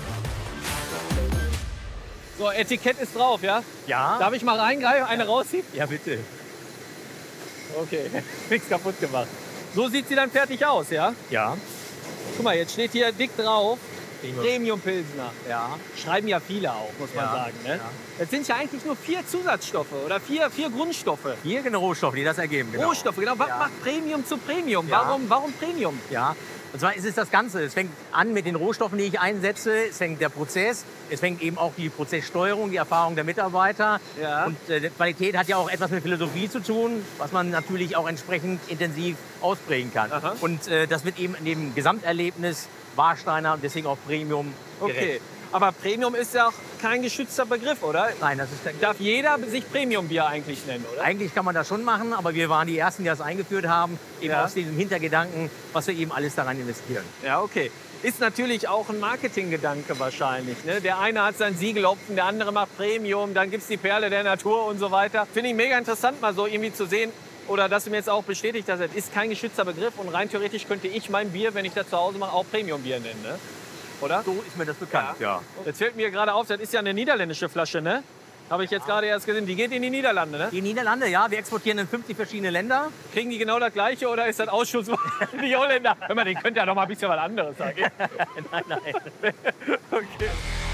So, Etikett ist drauf, ja? Ja. Darf ich mal reingreifen, eine rausziehen? Ja, bitte. Okay, nichts kaputt gemacht. So sieht sie dann fertig aus, ja? Ja. Guck mal, jetzt steht hier dick drauf. Premium Pilsner. Ja. Schreiben ja viele auch, muss man Ja. sagen. Ne? Ja. Das sind ja eigentlich nur vier Zusatzstoffe oder vier, vier Grundstoffe. Vier Rohstoffe, die das ergeben. Genau. Rohstoffe, genau. Was Ja. macht Premium zu Premium? Ja. Warum, warum Premium? Ja, und zwar ist es das Ganze. Es fängt an mit den Rohstoffen, die ich einsetze. Es fängt der Prozess. Es fängt eben auch die Prozesssteuerung, die Erfahrung der Mitarbeiter. Ja. Und äh, die Qualität hat ja auch etwas mit Philosophie zu tun, was man natürlich auch entsprechend intensiv ausprägen kann. Aha. Und äh, das wird eben in dem Gesamterlebnis Warsteiner und deswegen auch Premium gerecht. Okay. Aber Premium ist ja auch kein geschützter Begriff, oder? Nein, das ist der Darf jeder sich Premium-Bier eigentlich nennen, oder? Eigentlich kann man das schon machen, aber wir waren die Ersten, die das eingeführt haben. Eben Ja. aus diesem Hintergedanken, was wir eben alles daran investieren. Ja, okay. Ist natürlich auch ein Marketinggedanke wahrscheinlich. Ne? Der eine hat sein Siegelhopfen, der andere macht Premium, dann gibt es die Perle der Natur und so weiter. Finde ich mega interessant, mal so irgendwie zu sehen, oder dass du mir jetzt auch bestätigt hast, das ist kein geschützter Begriff und rein theoretisch könnte ich mein Bier, wenn ich das zu Hause mache, auch Premium-Bier nennen, ne? Oder? So ist mir das bekannt, ja. Jetzt fällt mir gerade auf, das ist ja eine niederländische Flasche, ne? Habe ich jetzt gerade erst gesehen. Die geht in die Niederlande, ne? Die Niederlande, ja. Wir exportieren in fünfzig verschiedene Länder. Kriegen die genau das Gleiche oder ist das Ausschuss die Holländer? Hör mal, den könnt ja noch mal ein bisschen was anderes sagen. Nein, nein. Okay.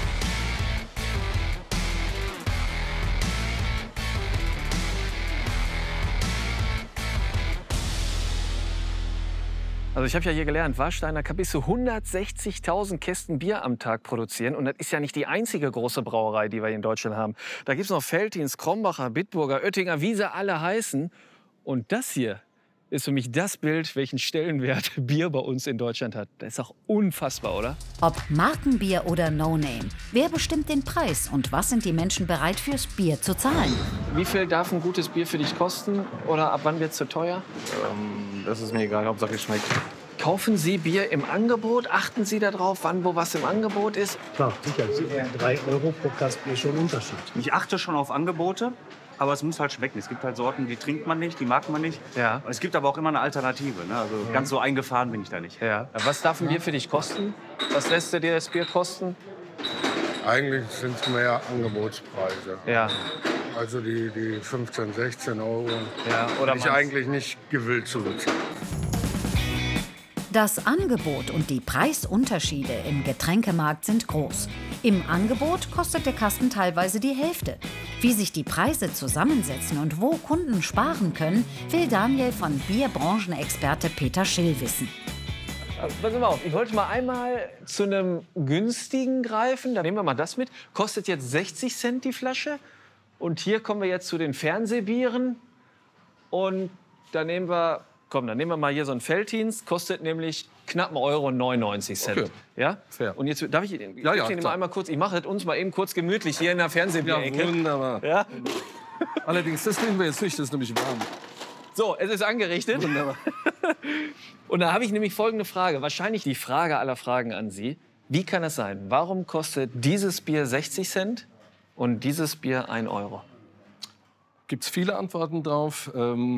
Also ich habe ja hier gelernt, Warsteiner kann bis zu hundertsechzigtausend Kästen Bier am Tag produzieren. Und das ist ja nicht die einzige große Brauerei, die wir hier in Deutschland haben. Da gibt es noch Veltins, Krombacher, Bitburger, Oettinger, wie sie alle heißen. Und das hier ist für mich das Bild, welchen Stellenwert Bier bei uns in Deutschland hat. Das ist auch unfassbar, oder? Ob Markenbier oder No-Name, wer bestimmt den Preis und was sind die Menschen bereit fürs Bier zu zahlen? Wie viel darf ein gutes Bier für dich kosten oder ab wann wird es zu teuer? Ähm, das ist mir egal, Hauptsache es schmeckt. Kaufen Sie Bier im Angebot? Achten Sie darauf, wann wo was im Angebot ist? Klar, sicher. drei Euro pro Kasten Bier schon ein Unterschied. Ich achte schon auf Angebote, aber es muss halt schmecken. Es gibt halt Sorten, die trinkt man nicht, die mag man nicht. Ja. Es gibt aber auch immer eine Alternative. Ne? Also Mhm. ganz so eingefahren bin ich da nicht. Ja. Was darf ein Bier für dich kosten? Was lässt dir das Bier kosten? Eigentlich sind es mehr Angebotspreise. Ja. Also die, die fünfzehn, sechzehn Euro ja, oder bin ich eigentlich nicht gewillt zu bezahlen. Das Angebot und die Preisunterschiede im Getränkemarkt sind groß. Im Angebot kostet der Kasten teilweise die Hälfte. Wie sich die Preise zusammensetzen und wo Kunden sparen können, will Daniel von Bierbranchenexperte Peter Schill wissen. Also, pass mal auf, ich wollte mal einmal zu einem günstigen greifen. Da nehmen wir mal das mit. Kostet jetzt sechzig Cent die Flasche. Und hier kommen wir jetzt zu den Fernsehbieren. Und da nehmen wir, komm, dann nehmen wir mal hier so einen Veltins. Kostet nämlich knapp einen Euro und neunundneunzig Cent. Okay. Ja? Fair. Und jetzt darf ich, ich ja, ja, den mal einmal kurz. Ich mache das uns mal eben kurz gemütlich hier in der Fernsehbierecke. Ja, wunderbar. Ja? Allerdings, das trinken wir jetzt nicht, das ist nämlich warm. So, es ist angerichtet. Wunderbar. Und da habe ich nämlich folgende Frage. Wahrscheinlich die Frage aller Fragen an Sie. Wie kann es sein? Warum kostet dieses Bier sechzig Cent und dieses Bier ein Euro? Gibt es viele Antworten drauf. Ähm,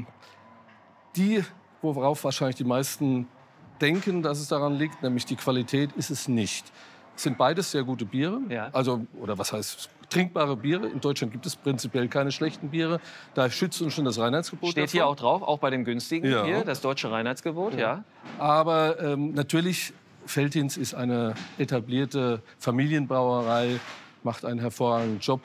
die, worauf wahrscheinlich die meisten denken, dass es daran liegt, nämlich die Qualität, ist es nicht. Es sind beides sehr gute Biere. Ja. Also, oder was heißt trinkbare Biere. In Deutschland gibt es prinzipiell keine schlechten Biere. Da schützt uns schon das Reinheitsgebot. Steht hier davon. auch drauf, auch bei den günstigen Ja. hier, das deutsche Reinheitsgebot, ja. Ja. Aber ähm, natürlich, Veltins ist eine etablierte Familienbrauerei, macht einen hervorragenden Job.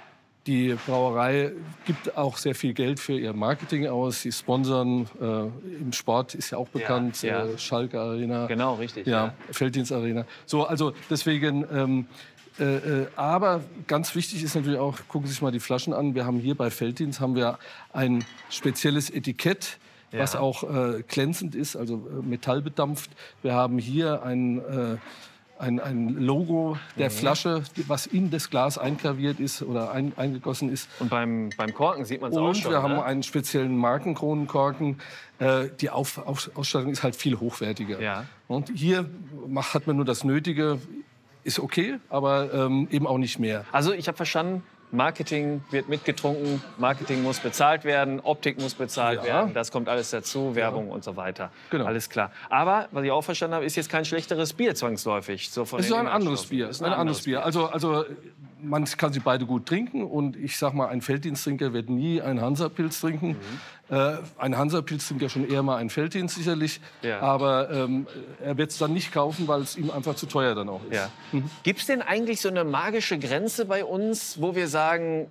Die Brauerei gibt auch sehr viel Geld für ihr Marketing aus. Sie sponsern, äh, im Sport ist ja auch bekannt, Ja, ja. Äh, Schalke Arena. Genau, richtig, Ja, ja. Veltins Arena. So, also deswegen, ähm, äh, äh, aber ganz wichtig ist natürlich auch, gucken Sie sich mal die Flaschen an. Wir haben hier bei Veltins haben wir ein spezielles Etikett, was Ja. auch äh, glänzend ist, also äh, metallbedampft. Wir haben hier ein äh, Ein, ein Logo der Mhm. Flasche, was in das Glas eingraviert ist oder ein, eingegossen ist. Und beim, beim Korken sieht man es auch Und schon. wir haben ne? einen speziellen Markenkronenkorken. Äh, die Auf, Auf, Ausstattung ist halt viel hochwertiger. Ja. Und hier macht, hat man nur das Nötige, ist okay, aber ähm, eben auch nicht mehr. Also ich habe verstanden, Marketing wird mitgetrunken, Marketing muss bezahlt werden, Optik muss bezahlt Ja. werden, das kommt alles dazu, Werbung und so weiter. Genau. Alles klar. Aber, was ich auch verstanden habe, ist jetzt kein schlechteres Bier zwangsläufig. So von Es ist den ein anderes Inhaltsstoffen. Bier. Es ist ein anderes Bier. Also, also man kann sie beide gut trinken. Und ich sag mal, ein Veltins-Trinker wird nie einen Hansa-Pilz trinken. Mhm. Äh, ein Hansa-Pilz trinkt ja schon eher mal ein Veltins sicherlich. Ja. Aber ähm, er wird es dann nicht kaufen, weil es ihm einfach zu teuer dann auch ist. Ja. Gibt es denn eigentlich so eine magische Grenze bei uns, wo wir sagen,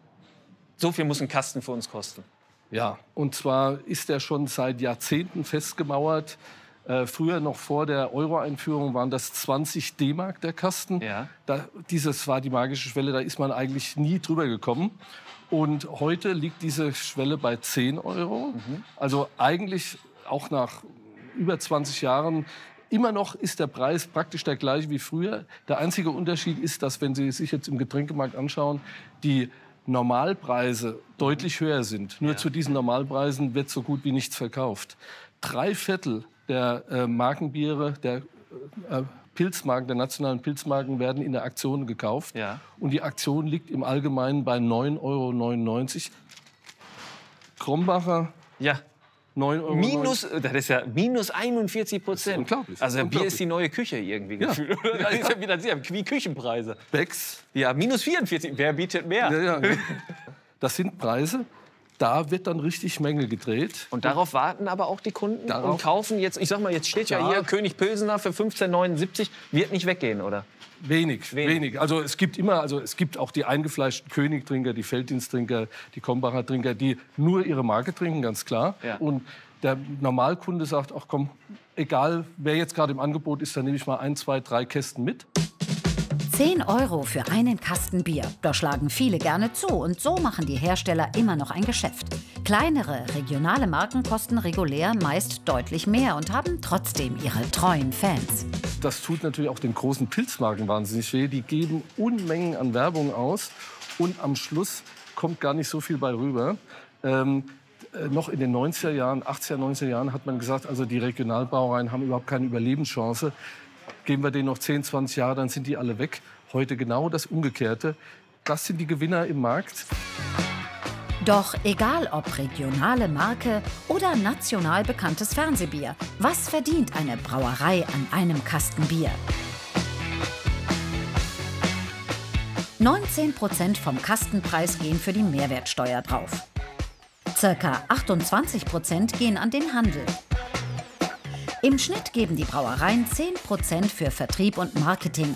so viel muss ein Kasten für uns kosten? Ja, und zwar ist er schon seit Jahrzehnten festgemauert. Äh, früher, noch vor der Euro-Einführung, waren das zwanzig D-Mark der Kasten. Ja. Da, dieses war die magische Schwelle, da ist man eigentlich nie drüber gekommen. Und heute liegt diese Schwelle bei zehn Euro. Mhm. Also eigentlich auch nach über zwanzig Jahren immer noch ist der Preis praktisch der gleiche wie früher. Der einzige Unterschied ist, dass, wenn Sie sich jetzt im Getränkemarkt anschauen, die Normalpreise deutlich höher sind. Nur zu diesen Normalpreisen wird so gut wie nichts verkauft. Drei Viertel der äh, Markenbiere, der äh, Pilzmarken, der nationalen Pilzmarken werden in der Aktion gekauft. Ja. Und die Aktion liegt im Allgemeinen bei neun Euro neunundneunzig. Krombacher, ja. neun Euro. Minus, das ist ja minus einundvierzig Prozent. Unglaublich. Also Bier Unglaublich. ist die neue Küche irgendwie Ja. gefühlt. Das ist ja wieder das ist ja wie Küchenpreise. Becks. Ja, minus vierundvierzig. Wer bietet mehr? Ja, ja. Das sind Preise, da wird dann richtig Menge gedreht. Und darauf warten aber auch die Kunden Darauf- und kaufen jetzt, ich sag mal, jetzt steht ja, Ja. hier König Pilsener für fünfzehn neunundsiebzig, wird nicht weggehen, oder? Wenig, Wenig. wenig, Also es gibt immer, also es gibt auch die eingefleischten König-Trinker, die Veltins-Trinker, die Krombacher Trinker, die nur ihre Marke trinken, ganz klar. Ja. Und der Normalkunde sagt, ach komm, egal wer jetzt gerade im Angebot ist, dann nehme ich mal ein, zwei, drei Kästen mit. zehn Euro für einen Kasten Bier. Da schlagen viele gerne zu und so machen die Hersteller immer noch ein Geschäft. Kleinere, regionale Marken kosten regulär meist deutlich mehr und haben trotzdem ihre treuen Fans. Das tut natürlich auch den großen Pilzmarken wahnsinnig weh. Die geben Unmengen an Werbung aus und am Schluss kommt gar nicht so viel bei rüber. Ähm, äh, noch in den neunziger Jahren, achtziger, neunziger Jahren hat man gesagt, also die Regionalbrauereien haben überhaupt keine Überlebenschance. Geben wir denen noch zehn, zwanzig Jahre, dann sind die alle weg. Heute genau das Umgekehrte. Das sind die Gewinner im Markt. Doch egal ob regionale Marke oder national bekanntes Fernsehbier, was verdient eine Brauerei an einem Kasten Bier? neunzehn Prozent vom Kastenpreis gehen für die Mehrwertsteuer drauf. Circa achtundzwanzig Prozent gehen an den Handel. Im Schnitt geben die Brauereien zehn Prozent für Vertrieb und Marketing